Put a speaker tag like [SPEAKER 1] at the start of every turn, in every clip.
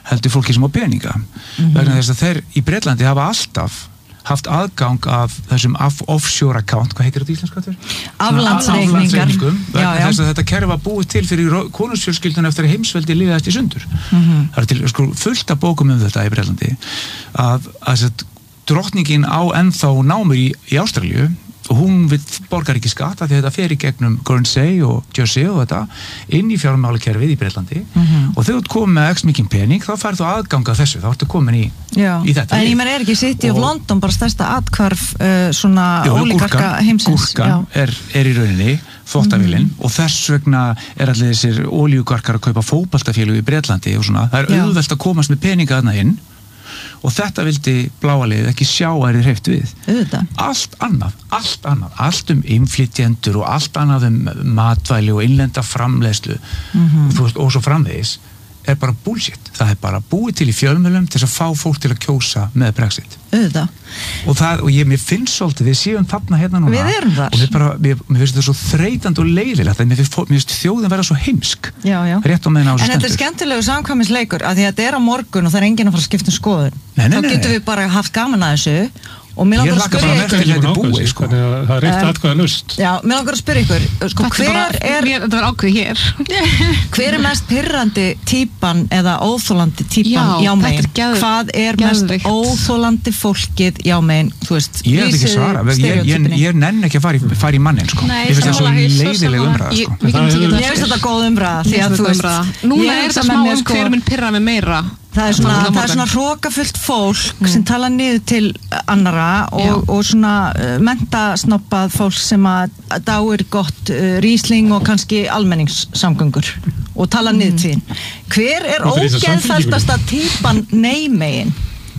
[SPEAKER 1] heldur fólki sem á peninga vegna þess að þeir í Bretlandi hafa alltaf haft aðgang af þessum offshore account, hvað heitir þetta í íslensku?
[SPEAKER 2] Aflandsreikningum
[SPEAKER 1] vegna þess að þetta kerfi var búið til fyrir konungsfjölskylduna eftir að heimsveldi liðast í sundur það er til fullt af bókum þetta í Bretlandi að drottningin á ennþá námur í Ástralíu og hún borgar ekki skatt af því að þetta fer í gegnum Guernsey og Jersey og þetta inn í fjármálakerfið í Bretlandi og þegar þú komið með x mikinn pening þá færðu þú aðgang af þessu, þá ertu komin í þetta.
[SPEAKER 2] En ég menn er ekki City of London bara stærsta atkvarf svona ólíkarka heimsins?
[SPEAKER 1] Gúrkan er í rauninni þvottavélin og þess vegna er allir þessir olíugarkar að kaupa fótboltafélög í Bretlandi og svona, það er auðvelt að komast með peninga þarna inn og þetta vildi bláa liðið ekki sjá að þeir hreyft við. Allt annað, allt innflytjendur og allt annað matvæli og innlenda framleiðslu og svo framvegis er bara bullshit. Það er bara búið til í fjölmiðlum til að fá fólk til að kjósa með Brexit. Og mér finnst svolítið, við séum þarna hérna núna.
[SPEAKER 2] Við erum þar.
[SPEAKER 1] Og mér finnst þetta svo þreytandi og leiðilegt, mér finnst þjóðin vera svo heimsk. Rétt á meðan á þessu stendur. En þetta er skemmtilegu
[SPEAKER 2] samkvæmisleikur, að því að þetta er á morgun og það er enginn að fara að skipta skoðun. Þá getum við bara haft gaman að þessu. Og mér langar að spyrja ykkur
[SPEAKER 3] það er eitt atkvæða laust
[SPEAKER 2] mér langar að spyrja ykkur
[SPEAKER 4] þetta var ákveð hér
[SPEAKER 2] hver er mest pirrandi típan eða óþolandi típan jámein hvað er mest óþolandi fólkið jámein
[SPEAKER 1] ég er ekki svara ég nenn ekki að fara í mannin ég finnst það svo leiðileg umræða
[SPEAKER 2] ég finnst þetta góð umræða
[SPEAKER 4] núna er þetta smá hver minn pirra með meira
[SPEAKER 2] það er svona hrókafullt fólk sem tala niður til annara og svona mentasnoppað fólk sem að dáir gott Riesling og kannski almenningssamgöngur og tala niður til hver er ógeðfelldasta típan neymegin?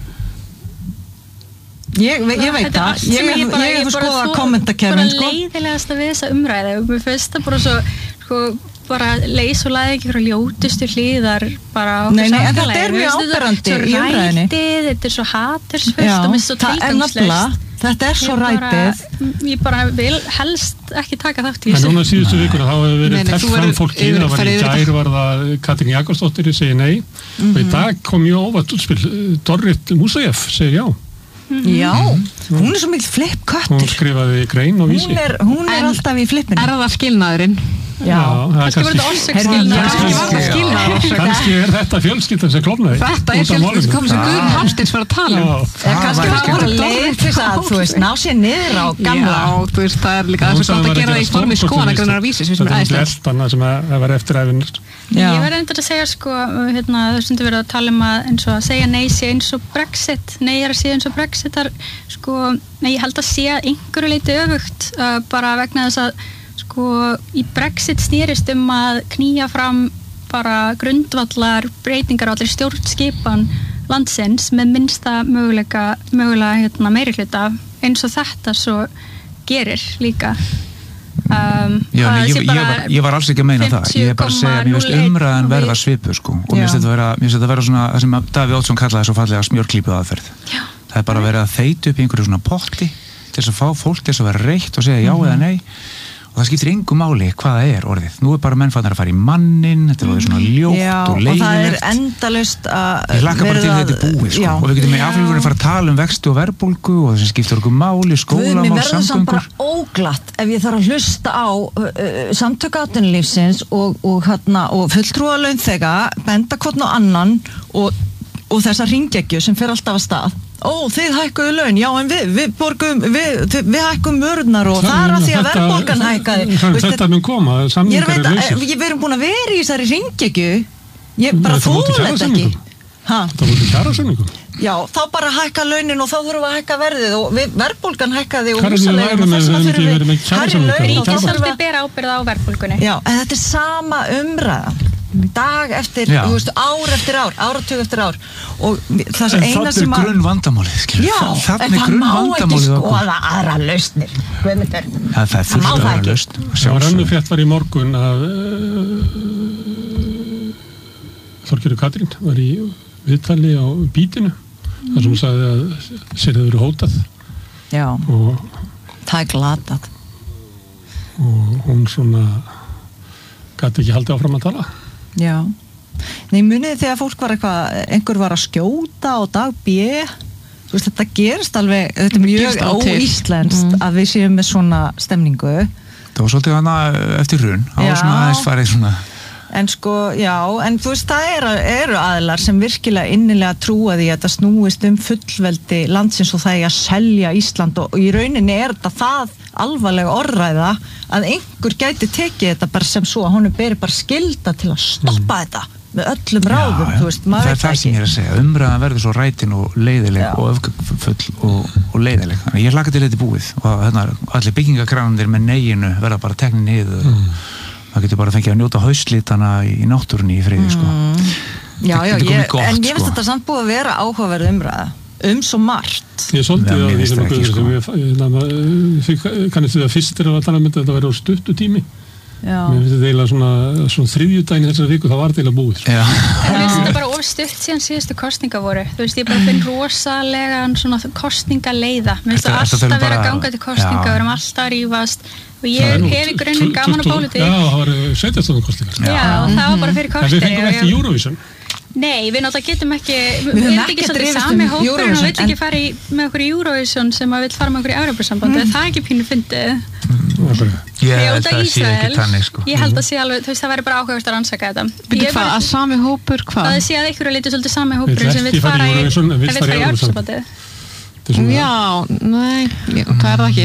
[SPEAKER 2] Ég veit það ég hef skoðað kommentakerfin
[SPEAKER 5] bara leiðilegasta við þessa umræðu mér finnst það bara svo bara leys og laði ekki frá ljótustu hlýðar bara
[SPEAKER 2] Nei, en þetta er mjög áberandi í umræðinni.
[SPEAKER 5] Þetta er svo hatursfullt og mér svo tilgangslaust.
[SPEAKER 2] Þetta er svo rætið.
[SPEAKER 5] Ég bara vil helst ekki taka þátt í
[SPEAKER 3] þessu. En núna síðustu vikuna þá hefur verið teflt fram fólki, það var í gær var það Katrín Jakobsdóttir segi nei og í dag kom mjög óvart útspil Dorrit Musaev segir já.
[SPEAKER 2] Já, hún er svo mikil flippköttur.
[SPEAKER 3] Hún skrifaði grein og vísi.
[SPEAKER 2] Hún er alltaf í flippinu.
[SPEAKER 4] Er það skilnaðurinn?
[SPEAKER 2] Já,
[SPEAKER 5] kannski var þetta orsakskilnaður.
[SPEAKER 3] Kannski er þetta fjölskyldan sem klofnaði.
[SPEAKER 4] Þetta er fjölskyldan sem kom sem Guðrún Hafsteins var að tala
[SPEAKER 2] kannski var það leið til að, þú veist, ná sér niður á gamla.
[SPEAKER 4] Já, þú veist, það er líka þess að gott að gera það í formi skoðanagreinar vísi sem er æðislegt.
[SPEAKER 3] Annað sem að vera eftiræfinir.
[SPEAKER 5] Ég verði endur að segja, þau stundu verið að tala eins og að segja nei sé eins og Brexit, nei er að sé eins og Brexitar, ég held að sé einhverju leyti öfugt, bara vegna þess að í Brexit snýrist að knýja fram bara grundvallar breytingar á allir stjórnskipan landsins með minnsta mögulega meirihluta eins og þetta svo gerir líka
[SPEAKER 1] ég var alls ekki að meina það ég er bara að segja að mér finnst umræðan verða svipu og mér finnst þetta vera svona það sem Davíð Oddsson kallaði svo fallega smjörklípuð aðferð það er bara verið að þeyta upp í einhverju svona potti til þess að fá fólk til þess að vera reitt og segja já eða nei og það skiptir engu máli hvað það er orðið. Nú er bara mennfarnar að fara í mannin, þetta er svona ljótt og leiðilegt.
[SPEAKER 2] Já, og það er endalaust að
[SPEAKER 1] ég hlakka bara til þetta er búið, og við getum í Afríkunni að fara að tala um vexti og verðbólgu og það sem skiptir okkur máli, skólamál, samgöngur.
[SPEAKER 2] Mér verður samt bara óglatt ef ég þarf að hlusta á samtök atvinnulífsins og fulltrúa launþega, benda hvorn og annan og þessa hringekju sem fer alltaf að stað. Þið hækkuðu laun, já en við borgum, við hækkum vörurnar og það er að því að verðbólgan hækkaði.
[SPEAKER 3] Þetta mun koma, samningar er lausir.
[SPEAKER 2] Við erum búin að vera í þessari hringekju, ég bara þóla þetta ekki.
[SPEAKER 3] Það voru kjarasamningum.
[SPEAKER 2] Já, þá bara hækka launin og þá þurfum við að hækka verðið og verðbólgan hækkaði og
[SPEAKER 3] húsaleigan og þess vegna þurfum við hærri laun.
[SPEAKER 5] Ríkisvaldið ber ábyrgð á verðbólgunni.
[SPEAKER 2] Já, en þetta er sama umræðan. Dag eftir, ár eftir ár, áratug eftir ár og það er eina sem
[SPEAKER 1] að grunnvandamálið
[SPEAKER 2] en það má ekki skoða aðra lausnir
[SPEAKER 1] það er fullt aðra lausn
[SPEAKER 3] það var önnur frétt var í morgun að Þorgerður Katrín var í viðtali á Bítinu þar sem hún sagði að sér hefur verið hótað
[SPEAKER 2] og það er glatað
[SPEAKER 3] og hún svona gæti ekki haldið áfram að tala.
[SPEAKER 2] Já. Nei, munið þegar fólk var einhver var að skjóta á dag B, þú veist, þetta gerist alveg, þetta mjög óíslenskt að við séum með svona stemningu.
[SPEAKER 1] Það var svolítið hana eftir hrun, það var svona aðeins farið svona.
[SPEAKER 2] En sko, já, en þú veist, það eru aðilar sem virkilega innilega trúa því að þetta snúist fullveldi landsins og það að selja Ísland og í rauninni þetta það alvarlega orðræða að einhver gæti tekið þetta bara sem svo að honum beri bara skylda til að stoppa þetta með öllum ráðum, þú veist, maður veit ekki. Það er það sem ég að segja, umræðan verður svo rætin og leiðileg og öfgafull og leiðileg. Þannig ég hlakka til þetta búið og allir byggingakránir með neginu verða bara teknir niður það getur bara fengið að njóta hauslítana í náttúrunni í friði, sko. Já, en ég finnst þetta samt búið að vera áhugaverð umræða svo margt.
[SPEAKER 3] Ég svolítið að því sem ég kannist við að fyrst að tala um þetta verið á stuttu tími. Mér finnst þetta eiginlega svona þriðjudaginn þessari viku, það var þetta eiginlega búið.
[SPEAKER 5] Mér finnst þetta bara ofstutt síðan síðustu kosninga voru. Þú veist, ég bara finn rosalega svona kosningaleiða. Mér finnst það alltaf vera að ganga til kosninga, við erum alltaf að rífast og ég hef í grunninn gaman á pólitík.
[SPEAKER 3] Já, það var 17. kosningar.
[SPEAKER 5] Já, það var bara fyrir korteri.
[SPEAKER 3] En við fengum ekki Eurovision.
[SPEAKER 5] Nei, við náttúrulega getum ekki, við erum ekki svolítið sami hópurinn og vill ekki fara með okkur í Eurovision sem að vill fara með okkur í Evrópusambandi, það er ekki pínu fyndið.
[SPEAKER 1] Ég held að sé ekki þannig, sko.
[SPEAKER 5] Ég held að sé alveg, þú veist, það væri bara áhugavert að rannsaka þetta.
[SPEAKER 4] Byrju hvað, að sami hópur, hvað?
[SPEAKER 5] Það sé að ykkur er litið svolítið sami hópurinn sem vill fara í Evrópusambandi.
[SPEAKER 4] Já, nei, hvað er það ekki?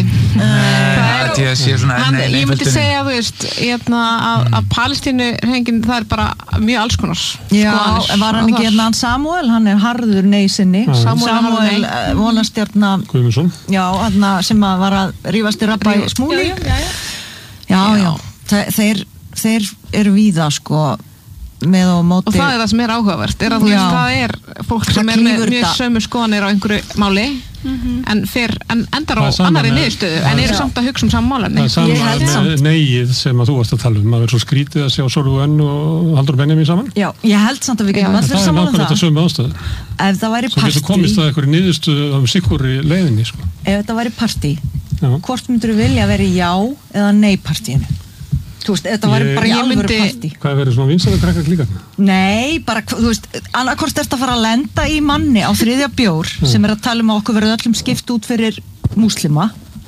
[SPEAKER 4] Ég myndi segja, þú veist, að Palestínuhreyfingin, það er bara mjög alls konar.
[SPEAKER 2] Já, var hann ekki hann Samuel, hann er harður nei sinni. Samuel vonastjarna
[SPEAKER 3] Guðmundsson.
[SPEAKER 2] Já, hann sem var að rífast í rabba í Smúli. Já, þeir eru víða, sko, með og móti.
[SPEAKER 4] Og það er það sem er áhugavert, er að það er fólk sem er með mjög sömu skoðanir á einhverju máli en endar á annarri niðurstöðu en eru samt að hugsa sama málefni.
[SPEAKER 3] Það er sama neið sem að þú varst að tala um, að vera svo skrítið að sjá Sólveig Önnu og Halldór Benjamín saman.
[SPEAKER 2] Já, ég held samt að við getum allir saman um það.
[SPEAKER 3] Það er nákvæmlega sömu ástæðu.
[SPEAKER 2] Ef það væri partí.
[SPEAKER 3] Svo getur komist að einhverju niðurstöðu á sikkurri leiðinni, sko.
[SPEAKER 2] Ef þetta væri partí, hvort myndur þú vilja vera í já eða nei partíinu? Þú veist, þetta var bara í alvöru partí.
[SPEAKER 3] Hvað verður svona vinsælt að krakka klíka?
[SPEAKER 2] Nei, bara, þú veist, annarkvort er þetta að fara að lenda í manni á 3. bjór sem er að tala um að okkur verður öllum skipt út fyrir múslima.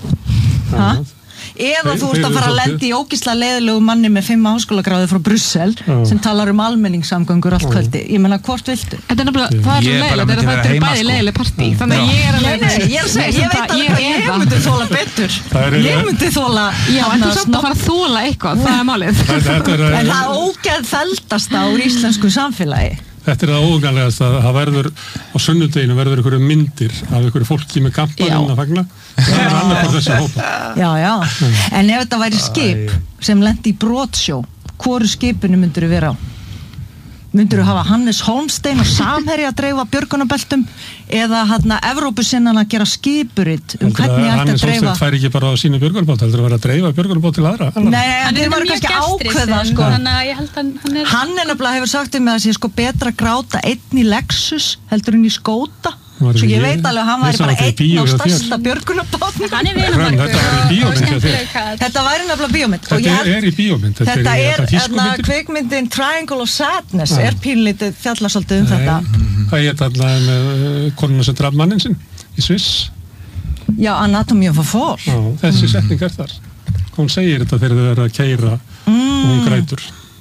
[SPEAKER 2] Eða þú ert að fara að lenda í ógeðslega leiðilegu manni með 5 háskólagráðu frá Brussel sem talar um almenningssamgöngur allt kvöldi. Ég meina, hvort viltu?
[SPEAKER 4] Þetta er nefnilega, það er svo leiðilegt, þetta er bæði leiðileg partí. Þannig að ég er alveg
[SPEAKER 2] ég myndi þóla betur. Ég myndi þóla
[SPEAKER 4] já, en þú samt að fara að þóla eitthvað, það er málið.
[SPEAKER 2] En það ógeðfelldasta úr íslensku samfélagi.
[SPEAKER 3] Þetta er það óganlegast að það verður á sunnudeginu verður einhverju myndir af einhverju fólki með kampaninn að fagna. Það er annarkvært þessi hópa.
[SPEAKER 2] Já. En ef þetta væri skip sem lendi í brotsjó, hvoru skipinu myndur þú vera á? Myndur þú hafa Hannes Hólmstein og Samherja að dreifa björgunarbeltum eða Evrópusinnan að gera skipurit hvernig ætti að dreifa?
[SPEAKER 3] Hannes Hólmstein fær ekki bara á sínu björgunarbát, heldur að vera að dreifa björgunarbát til aðra?
[SPEAKER 2] Nei, þeir var kannski ákveða, sko.
[SPEAKER 5] Þannig að ég held að
[SPEAKER 2] hann nefnilega hefur sagt um að það sé sko betra að gráta einn í Lexus heldur en í Skóta. Svo ég veit alveg að hann væri bara einn á stærsta björgunarbátnum.
[SPEAKER 5] Hann er vinumarkur.
[SPEAKER 2] Þetta væri nefnilega bíómynd.
[SPEAKER 3] Þetta er í bíómynd.
[SPEAKER 2] Þetta er kvikmyndin Triangle of Sadness er pínlítið fjallasaldið um þetta.
[SPEAKER 3] Það er þarna með konuna sem draf mannin sinn í Sviss.
[SPEAKER 2] Já, Anatomy of a Fall.
[SPEAKER 3] Þessi setning er þar. Hún segir þetta þegar þau verður að keyra og hún grætur.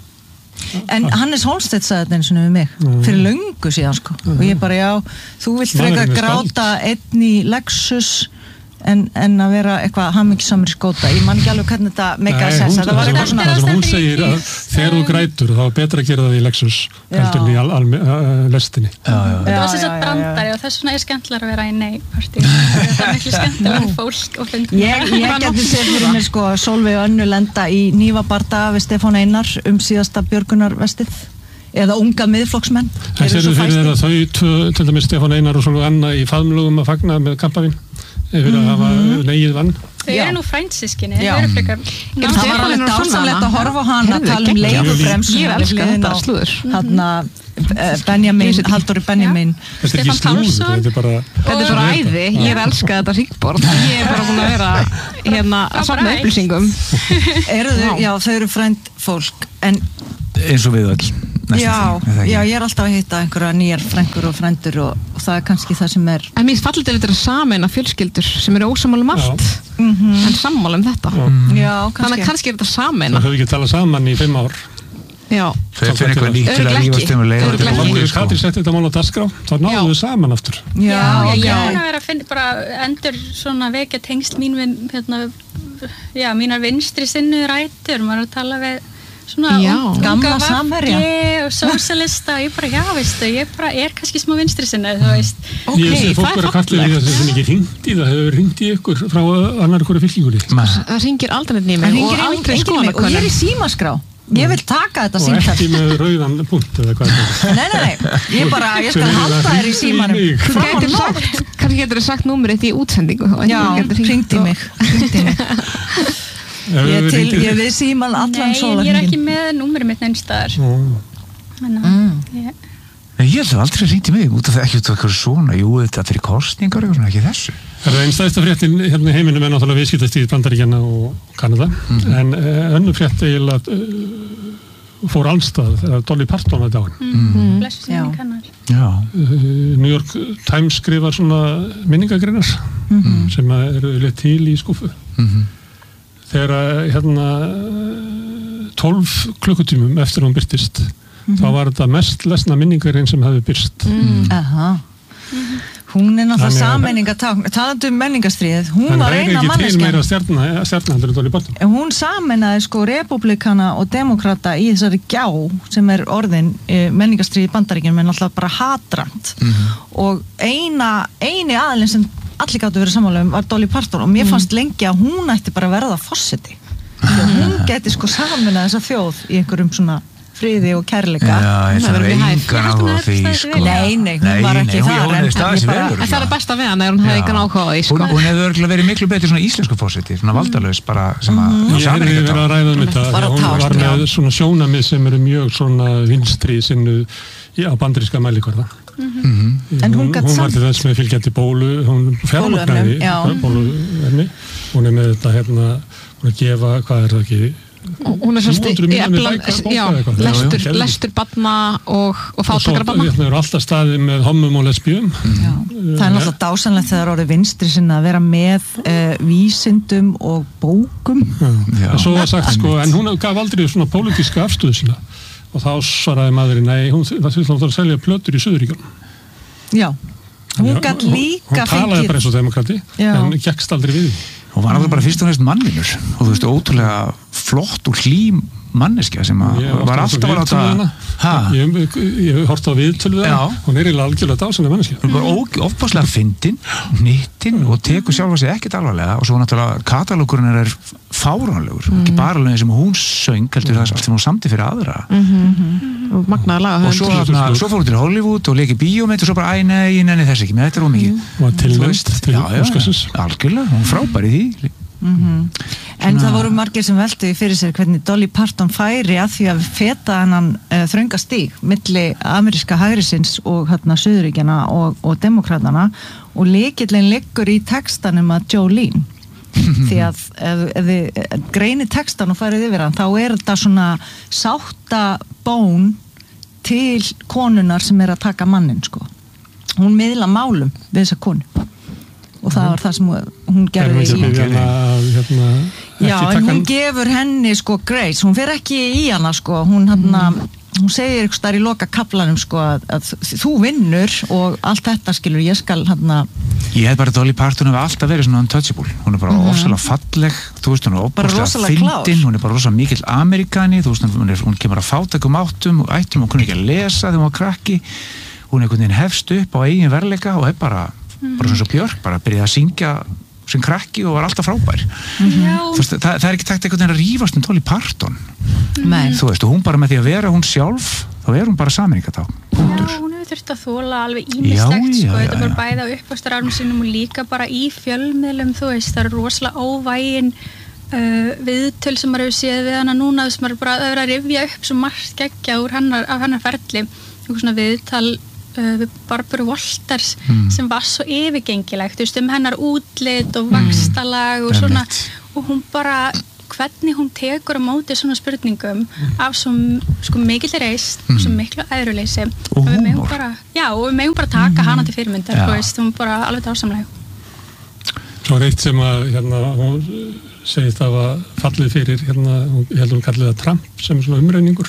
[SPEAKER 2] En Hannes Hólmsteinn sagði þetta eins og við mig fyrir löngu síðan, sko. Og ég bara, já, þú vilt frekar gráta einn í Lexus en að vera eitthvað hamingjusamur í Skóta. Ég man ekki alveg hvernig þetta meikaði sess. Það var eitthvað svona.
[SPEAKER 3] Það sem hún segir að þegar þú grætur þá er betra að gera það í Lexus heldur en í lestinni.
[SPEAKER 5] Þetta var þess að brandari og þess vegna er skemmtilega að vera í nei-partí. Það er miklu skemmtilega fólk og fyndið.
[SPEAKER 2] Ég geti séð fyrir mér, sko, Sólveig Önnu lenda í hnífabardaga við Stefán Einar síðasta björgunarvestið eða unga miðflokksmenn.
[SPEAKER 3] Það séðu fyrir þér að þau, til dæmis Stefán Einar og Sólveig Anna í faðmlögum að fagna með kampavinn fyrir að hafa negið vann.
[SPEAKER 5] Þau eru nú frændsískinni, þau eru frekar.
[SPEAKER 2] Það var alveg dásamlegt að horfa á hana að tala um leigubremsu.
[SPEAKER 4] Ég elska þetta slúður.
[SPEAKER 2] Benjamín, Halldóri Benjamín.
[SPEAKER 3] Þetta er ekki slúður, þetta
[SPEAKER 4] er bara æði. Ég elska þetta hringborð. Ég er bara búin að vera að safna upplýsingum.
[SPEAKER 2] Já, þau eru frænd fólk.
[SPEAKER 1] Eins og við öll.
[SPEAKER 2] Já, ég alltaf að hitta einhverja nýjar frængur og frændur og það kannski það sem
[SPEAKER 4] En mér fallið þetta sameina fjölskyldur sem eru ósammála allt en sammála þetta
[SPEAKER 2] Já,
[SPEAKER 4] Þannig að kannski þetta sameina
[SPEAKER 3] Það höfum ekki talað saman í 5 ár
[SPEAKER 4] Já
[SPEAKER 1] Þau fyrir eitthvað nýtt til að rífast um leið
[SPEAKER 3] Katrín setti þetta mál á dagskrá þá náðum við saman aftur
[SPEAKER 5] Já, ég er að vera að finna bara endur svona vekja tengsl mín við mínar vinstri sinnu rætur maður að tala við svona
[SPEAKER 2] gamla samherja
[SPEAKER 5] og sósíalista og ég bara, veistu, ég bara kannski smá vinstri sinna, þú veist
[SPEAKER 3] Ég sé fólk vera kallið í það sem ekki hringt í það hefur hringt í ykkur frá annar hverju fylkingunni
[SPEAKER 4] Það hringir aldrei nýmur og aldrei skoðanakönnun
[SPEAKER 2] og ég er í símaskrá Ég vil taka þetta símtal
[SPEAKER 3] Og ekki með rauðan punkt eða hvað
[SPEAKER 2] Nei, ég skal halda þér í símanum
[SPEAKER 4] Kannski getur þið sagt númerið í útsendingu
[SPEAKER 2] Já, hringdi mig Ég við síman allan sólarhringinn
[SPEAKER 5] Nei, ég er ekki með númerið mitt neinstaðar
[SPEAKER 1] Ég held að aldrei hringdi mig út af það ekki út af eitthvað svona þetta fyrir kostningar og svona, ekki þessu
[SPEAKER 3] Það einn stærsta fréttin hérna í heiminum náttúrulega viðskiptastíð Bandaríkjanna og Kanada en önnur frétt eiginlega fór allstað þegar Dolly Parton var dáin
[SPEAKER 5] Blessu síðan kannar
[SPEAKER 3] New York Times skrifar svona minningagreinar sem eru leitt til í skúfu þegar 12 klukkutímum eftir hún birtist þá var þetta mest lesna minningarinn sem hefði birst
[SPEAKER 2] Hún náttúrulega sameiningatákn talandi menningarstríðið, hún var eina manneskjan hún sameinaði repúblikana og demokrata í þessari gjá sem orðin menningarstríði í Bandaríkjunum en náttúrulega bara hatrand og eini aðilinn sem allir gátu verið sammála var Dolly Parton og mér fannst lengi að hún ætti bara að verða forseti hún geti sameina þessa þjóð í einhverjum svona friði og kærleika
[SPEAKER 1] Já, það er engan áhuga því
[SPEAKER 2] Nei, hún var ekki þar
[SPEAKER 1] En
[SPEAKER 4] það er besta við hana hún hefði engan áhuga því
[SPEAKER 1] Hún hefði örgulega verið miklu betri svona íslensku fórseti svona valdalaus bara sem að
[SPEAKER 3] Ég hefði verið að ræða þetta hún var með svona sjónamið sem eru mjög svona vinstri sinnu á bandaríska mælikvarða
[SPEAKER 2] En hún
[SPEAKER 3] var til þess með fylgjandi bólu hún fjármagnaði bóluverni hún með þetta hún að gefa, hvað er það ekki
[SPEAKER 4] hún lestur barna og fátækra barna
[SPEAKER 3] það eru alltaf staðið með hommum og lesbíum
[SPEAKER 2] það er náttúrulega dásanlegt þegar orðið vinstri sinna að vera með vísindum og bókum
[SPEAKER 3] svo var sagt en hún gaf aldrei svona pólitíska afstöðu sína og þá svaraði maðurinn nei, hún þurfti að selja plötur í Suðuríkjum
[SPEAKER 2] hún gætt líka
[SPEAKER 3] hún talaði bara eins og demokrati en gekkst aldrei við
[SPEAKER 1] Hún var náttúrulega bara fyrst og næst mannvinur og þú veist, ótrúlega flott og hlým manneskja sem var alltaf að láta
[SPEAKER 3] Ég hef hort á viðtölu við það hún er eiginlega algjörlega dásanlega manneskja
[SPEAKER 1] Hún er bara ofbáslega fyndin, nýttin og tekur sjálfa sig ekkert alvarlega og svo náttúrulega katalógurinn er fáránlegur ekki bara alveg sem hún söng heldur það sem hún samti fyrir aðra
[SPEAKER 4] og magnaði laga
[SPEAKER 1] og svo fór hún til Hollywood og leikið bíómynd og svo bara, nei, ég nenni þess ekki með þetta er ómikið
[SPEAKER 3] og tilnæst til Óskarsins
[SPEAKER 1] algjörlega, hún frábær í því
[SPEAKER 2] En það voru margir sem veltu fyrir sér hvernig Dolly Parton færi að því að feta hennan þrönga stíg milli ameríska hægrisins og Suðuríkjana og demokratana og lykillinn liggur í textanum að Jolene því að ef þið greinir textan og farið yfir hann þá er þetta svona sáttabón til konunar sem er að taka mannin hún miðla málum við þessa konu og það var það sem hún gerði en hún gefur henni grace, hún fer ekki í hana hún segir eitthvað þar í loka kaplanum að þú vinnur og allt þetta skilur, ég skal
[SPEAKER 1] Ég hef bara Dolly Parton hefur alltaf verið svona untouchable, hún er bara ofsalega falleg þú veist, hún er ofsalega fyndin hún er bara rosalega mikill amerikani þú veist, hún kemur að fátækum ættum og kunni ekki að lesa þegar hún var krakki hún er einhvern veginn hefst upp á eigin verleika og er bara svona svo Björk, bara byrjaði að syngja sem krakki og var alltaf frábær veist, það er ekki takt einhvern veginn að rífast Dolly Parton þú veist, og hún bara með því að vera hún sjálf þá er hún bara sameiningatákn
[SPEAKER 5] hún hefur þurft að þola alveg ýmislegt þetta bara bæði á uppvastarárum sínum og líka bara í fjölmiðlum þú veist, það eru rosalega óvægin viðtöl sem maður hefur séð við hana núna sem maður bara að rifja upp svo margt geggja úr af hennar ferli eitthvað svona viðtal við Barbara Walters sem var svo yfirgengilegt, þú veist, hennar útlit og vaxtalag og svona og hún bara hvernig hún tekur á móti svona spurningum af svo sko mikill reisn, svo miklu æðruleysi
[SPEAKER 1] og
[SPEAKER 5] við megum bara taka hana til fyrirmyndar, þú veist, hún bara alveg dásamleg.
[SPEAKER 3] Svo eitt sem að hún segist að hafa fallið fyrir ég held hún kallið það Trump sem svona umreiningur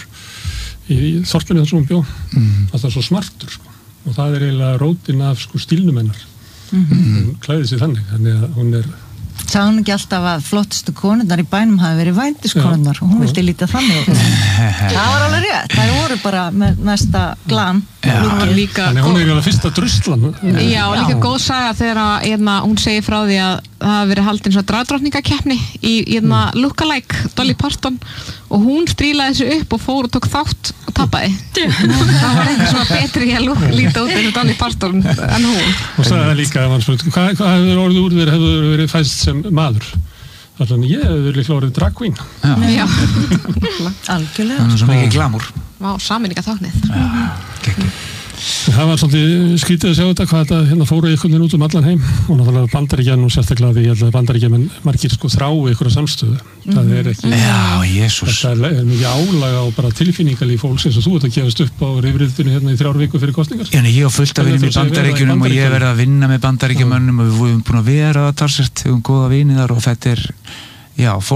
[SPEAKER 3] í þorpinu þar sem hún bjó að það er svo smartur sko. Og það er eiginlega rótin af sko stílnum hennar hún klæði sig þannig að hún
[SPEAKER 2] Sá hún ekki alltaf að flottustu konurnar í bænum hafi verið vændiskonurnar og hún vildi lítið þannig það var alveg rétt, það voru bara með mesta glam
[SPEAKER 3] Þannig hún er alveg fyrsta druslan
[SPEAKER 4] Já, og líka góð saga þegar hún segir frá því að það hafi verið haldin svona dragdrottningakeppni í lookalike Dolly Parton og hún strílaði þessu upp og fór og tók þátt og tapaði það var eitthvað svona betri að líta út eins og Dolly Parton en hún
[SPEAKER 3] og sagði það líka hvað hefur orðið úr þér hefur verið fæst sem maður þannig ég hefur líka orðið drag queen
[SPEAKER 4] Já
[SPEAKER 2] algjörlega
[SPEAKER 1] það er svo mikið glamúr
[SPEAKER 4] saminninga þáknið
[SPEAKER 3] Það var svolítið skrítið að sjá þetta hvað þetta fóru einhvern veginn út allan heim og náttúrulega Bandaríkjan og sérstaklega því ég held að Bandaríkjamenn margir sko þrái einhverja samstöðu það er ekki þetta er mikið álaga og bara tilfinningalíf fólks eins og þú ert að gefast upp á rifriðinu í 3 vikur fyrir kosningar
[SPEAKER 1] Ég á fullt að vinna í Bandaríkjunum og ég verið að vinna með Bandaríkjamönnum og við vorum búin að vera það talsvert við höfum góða vini þar og þetta er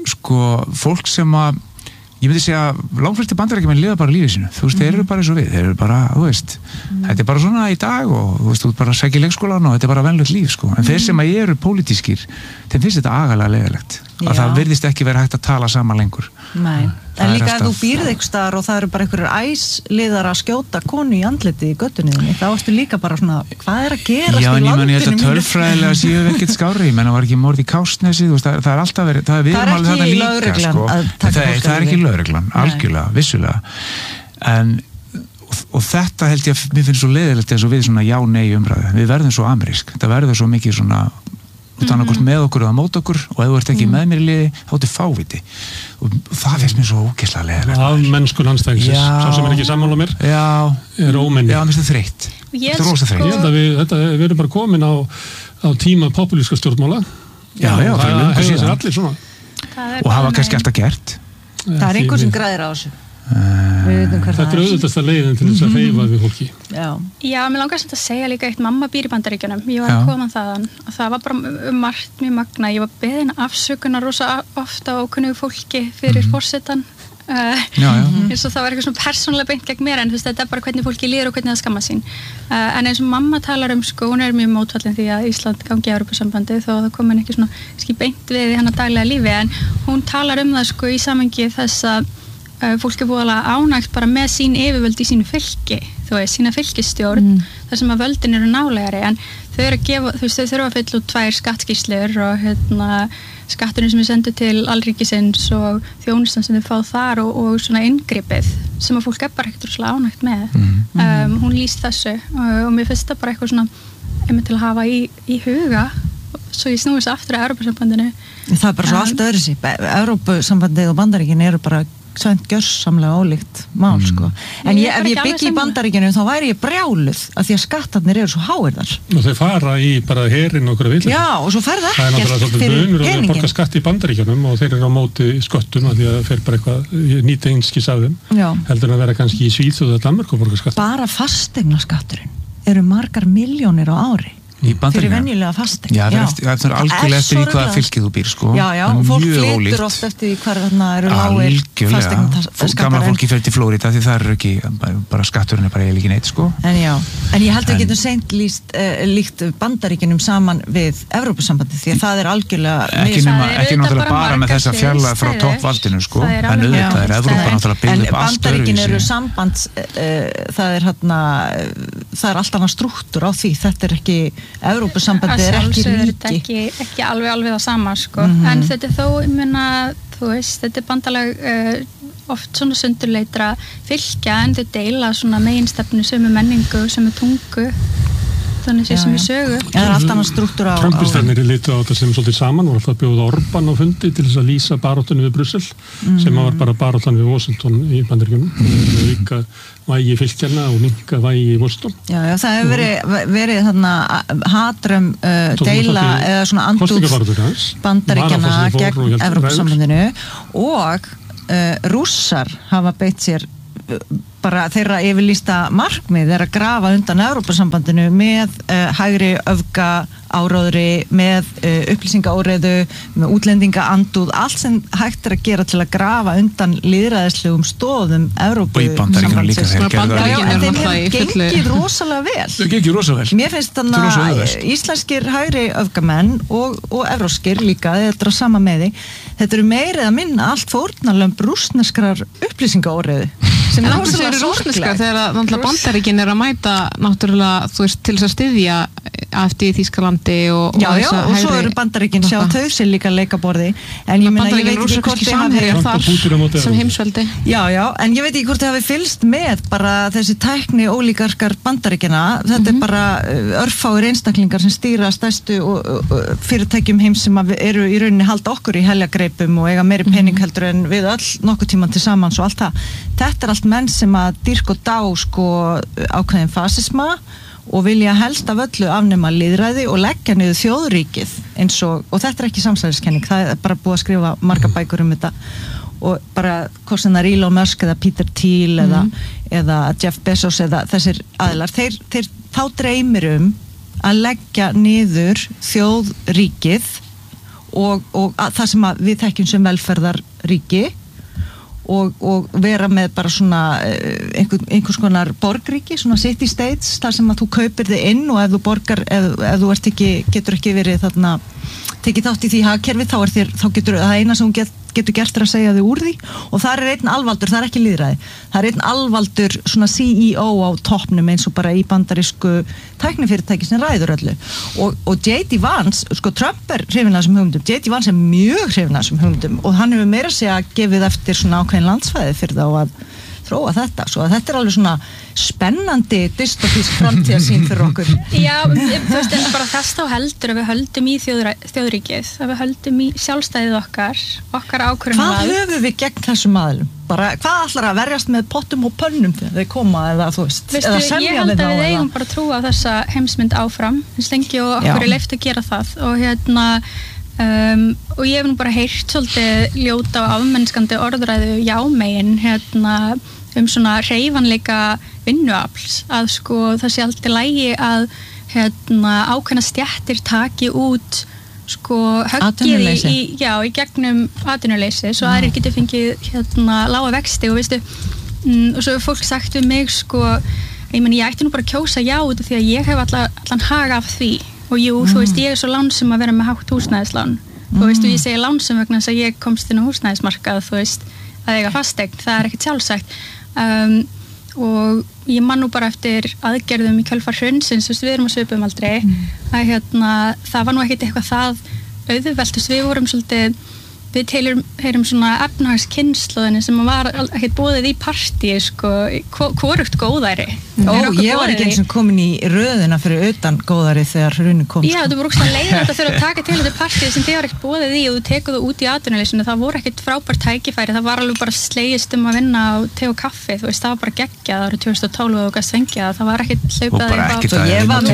[SPEAKER 1] fólk sem að ég myndi segja að langflestir Bandaríkjamenn lifa bara lífið sínu, þú veist, þeir eru bara eins og við þeir eru bara, þú veist, þetta er bara svona í dag og þú veist, þú bara sækir leikskólan og þetta er bara venlulegt líf, sko, en þeir sem eru pólitískir, þeim finnst þetta agalega leiðilegt að það virðist ekki verið hægt að tala saman lengur
[SPEAKER 2] Nei, en líka ef þú býrð ykkur staðar og það eru bara einhverjur æsliðar að skjóta konu í andliti í göttunniðinni, þá ertu líka bara svona, hvað er að gerast í landinu mínu? Já, en ég held að tölfræðilega séu við ekkert skárri, ég menna var ekki morð í Kársnesi, þú veist, það er alltaf verið, það er ekki lögreglan að taka fólk
[SPEAKER 1] það er ekki lögreglan, algjörlega, vissulega, og þetta held ég að mér finnst svo leiðilegt eins og við svona já-nei umræðu, við verðum svo amerísk, þetta verður svo mikið svona annarkvort með okkur eða mót okkur og ef þú ert ekki með mér í liði þá ertu fáviti og það finnst mér svo ógeðslega leiðilegt
[SPEAKER 3] af mennskun anstæðingsins sá sem er ekki sammála mér er ómenni
[SPEAKER 1] mér finnst það þreytt
[SPEAKER 3] ég held að við erum bara komin á tíma populíska stjórnmála það hefur sér allir svona
[SPEAKER 1] og hafa kannski alltaf gert
[SPEAKER 2] það er einhver sem græðir á þessu
[SPEAKER 3] þetta er auðvitasta leiðin til þess að hreyfa við fólki
[SPEAKER 5] Já, mér langar samt að segja líka eitt mamma býr í Bandaríkjunum ég var að koma þaðan og það var bara margt mjög magna, ég var beðin afsökunar rosa ofta á kunnugu fólki fyrir forsetan eins og það var eitthvað svona persónulega beint gegn mér en þú veist, þetta er bara hvernig fólki líður og hvernig það skamma sín en eins og mamma talar sko, hún er mjög mótfallin því að Ísland gangi í Evrópusambandið þó það kom henni ekki svona beint við í hennar daglega lífi en hún talar það sko í samhengi þess að fólk er búið alveg ánægt bara með sín yfirvöld í sínu fylki, þú veist, sína fylkisstjórn þar sem að völdin eru nálegari en þau eru að gefa, þú veist, þau þurfa að fylla út 2 skattskýrslur og skatturinn sem er sendur til alríkisins og þjónustan sem þau fá þar og svona inngripið sem að fólk er bara ekkert svona ánægt með hún lýst þessu og mér finnst það bara eitthvað svona einmitt til að hafa í huga svo ég snúist aftur að Evrópusambandinu
[SPEAKER 2] það er bara svo allt öðru sí Evrópusambandið og Bandaríkin eru bara svæmt gjörsamlega ólíkt mál sko. En ef ég byggi í Bandaríkjunum þá væri ég brjáluð af því að skattarnir eru svo háirðar.
[SPEAKER 3] Og þau fara í bara herinn okkur að vilja.
[SPEAKER 2] Já, og svo ferða
[SPEAKER 3] ekkert fyrir peningin. Það er náttúrulega svolítið munur að borga skatt í Bandaríkjunum og þeir eru á móti sköttum af því að þeir bara eitthvað nýta einskis af þeim. Heldur að vera kannski í Svíþjóð eða Danmörku að borga skatt.
[SPEAKER 2] Bara fasteignaskatturinn eru margar milljónir á ári. Fyrir venjulega fasteign.
[SPEAKER 1] Já, það er algjörlega eftir í hvaða fylkið þú býr sko.
[SPEAKER 2] Já, og fólk flytur oft eftir því hvað þarna eru lágir fasteignaskattar.
[SPEAKER 1] Gamla fólki fer til Flórída því það eru ekki, bara skatturinn er bara eiginlega ekki neitt sko.
[SPEAKER 2] En ég held að við getum seint líkt Bandaríkjunum saman við Evrópusambandið því að það er algjörlega
[SPEAKER 1] ekki náttúrulega bara með þessa fjarlægð frá toppvaldinu sko, en auðvitað er Evrópa náttúrulega byggð upp allt
[SPEAKER 2] Bandaríkin eru samband það er allt annað strúktúr á því, þetta er ekki Evrópusambandið er ekki ríki
[SPEAKER 5] ekki alveg það sama sko. En þetta er þó, ég meina þú veist, þetta er bandalag oft svona sundurleitra fylkja en þau deila svona meginstefnu sömu menningu, sömu tungu þannig sem í sögu.
[SPEAKER 2] Það allt annað strúktúr á...
[SPEAKER 3] Trumpistarnir litu á þetta sem svolítið saman, voru alltaf að bjóða Orbán á fundi til þess að lýsa baróttunni við Brussel, sem var bara baróttan við Washington í Bandaríkjunum, líka vægi fylkjarna og minka vægi í Washington.
[SPEAKER 2] Já, það hefur verið þarna hatrum deila eða svona andúð Bandaríkjana gegn Evrópusambandinu og Rússar hafa beitt sér bara þeirra yfirlýsta markmið að grafa undan Evrópusambandinu með hægri öfga áróðri, með upplýsingaóreiðu, með útlendingaandúð, allt sem hægt að gera til að grafa undan lýðræðislegum stóðum Evrópusambandsins. En þeim hefur gengið rosalega vel.
[SPEAKER 1] Það gengið rosalega vel.
[SPEAKER 2] Mér finnst þannig að íslenskir hægri öfgamenn og evróskir líka, þetta er á sama meði, þetta eru meirið að minna allt fórnarlömb rússneskrar upplýsingaóreiðu.
[SPEAKER 4] Sem er náttúrulega rússneska þegar Bandaríkin að mæta náttúrulega, þú veist, til þess að styðja AfD í Þýskalandi og
[SPEAKER 2] og svo eru Bandaríkin sjá þau sér líka leikaborði en ég veit ekki hvort þau hafi
[SPEAKER 4] sem heimsveldi
[SPEAKER 2] en ég veit ekki hvort þau hafi fylgst með bara þessi tækni ólíkarkar Bandaríkina þetta er bara örfáir einstaklingar sem stýra stærstu fyrirtækjum heims sem eru í rauninni halda okkur í heljargreipum og eiga meiri pening heldur en við öll nokkuð tíman til samans og allt það þetta er allt menn sem að dýrka og dá sko ákveðin fasisma og vilja helst af öllu afnema lýðræði og leggja niður þjóðríkið eins og þetta er ekki samsæriskenning, það er bara búið að skrifa marga bækur þetta og bara hvort sem það er Elon Musk eða Peter Thiel eða Jeff Bezos eða þessir aðilar, þeir þá dreymir að leggja niður þjóðríkið og það sem við þekkjum sem velferðarríki og vera með bara svona einhvers konar borgríki, svona city states þar sem að þú kaupir þig inn og ef þú borgar, ef þú getur ekki verið þarna, tekið þátt í því hagkerfi þá getur það eina sem hún getur gert að segja þig úr því og það er einn alvaldur, það er ekki lýðræði það er einn alvaldur svona CEO á toppnum eins og bara í bandarísku tæknifyrirtæki sem ræður öllu og J.D. Vance, sko Trump er hrifinn af þessum hugmyndum, J.D. Vance er mjög hrifinn af þessum hugmyndum og hann hefur meira að segja gefið eftir svona ákveðin landsvæði fyrir þá að þróa þetta, svo að þetta er alveg svona spennandi dystopísk framtíðarsýn fyrir okkur.
[SPEAKER 5] Já, þú veist, bara þess þá heldur að við höldum í þjóðríkið, að við höldum í sjálfstæðið okkar ákvörðunarvald.
[SPEAKER 2] Hvað höfum við gegn þessum aðilum? Bara, hvað ætlar að verjast með pottum og pönnum þegar þeir koma eða þú veist?
[SPEAKER 5] Veistu, ég held að við eigum bara að trúa á þessa heimsmynd áfram, eins lengi og okkur er leyft að gera það og ég hef nú bara heyrt svolítið ljóta og afmennskandi orðræðu jámegin svona hreyfanleika vinnuafls að sko það sé alltaf lægi að ákveðna stéttir taki út sko höggið í gegnum atvinnuleysi svo aðrir getur fengið lága vexti og veistu og svo hefur fólk sagt við mig sko ég ætti nú bara að kjósa já út af því að ég hef allan hag af því og jú, þú veist, ég er svo lánsum að vera með hátt húsnæðislán þú veist, og ég segi lánsum vegna þess að ég komst inn á húsnæðismarkað þú veist, að eiga fasteign, það er ekkert sjálfsagt og ég man nú bara eftir aðgerðum í kjölfar hrunsins, þú veist, við erum á svipum aldrei að það var nú ekkert eitthvað það auðvelt, þú veist, við vorum svolítið við heyrum svona efnahagskynslóðinni sem var ekkert boðið í partíi sko, hvorugt góðæri
[SPEAKER 2] ég var ekki eins og komin í röðuna fyrir utan góðæri þegar hrunin kom
[SPEAKER 5] Já, þú voru ekki að leiða þetta fyrir að taka til þetta partíi sem þið var ekkert boðið í og þú tekuðu út í atvinnuleysinu, það voru ekkert frábært tækifæri það var alveg bara slegist að vinna á te og kaffi, þú veist, það var bara geggjað árið 2012 og þú gast fengja það var ekkert hlaupað
[SPEAKER 2] ég var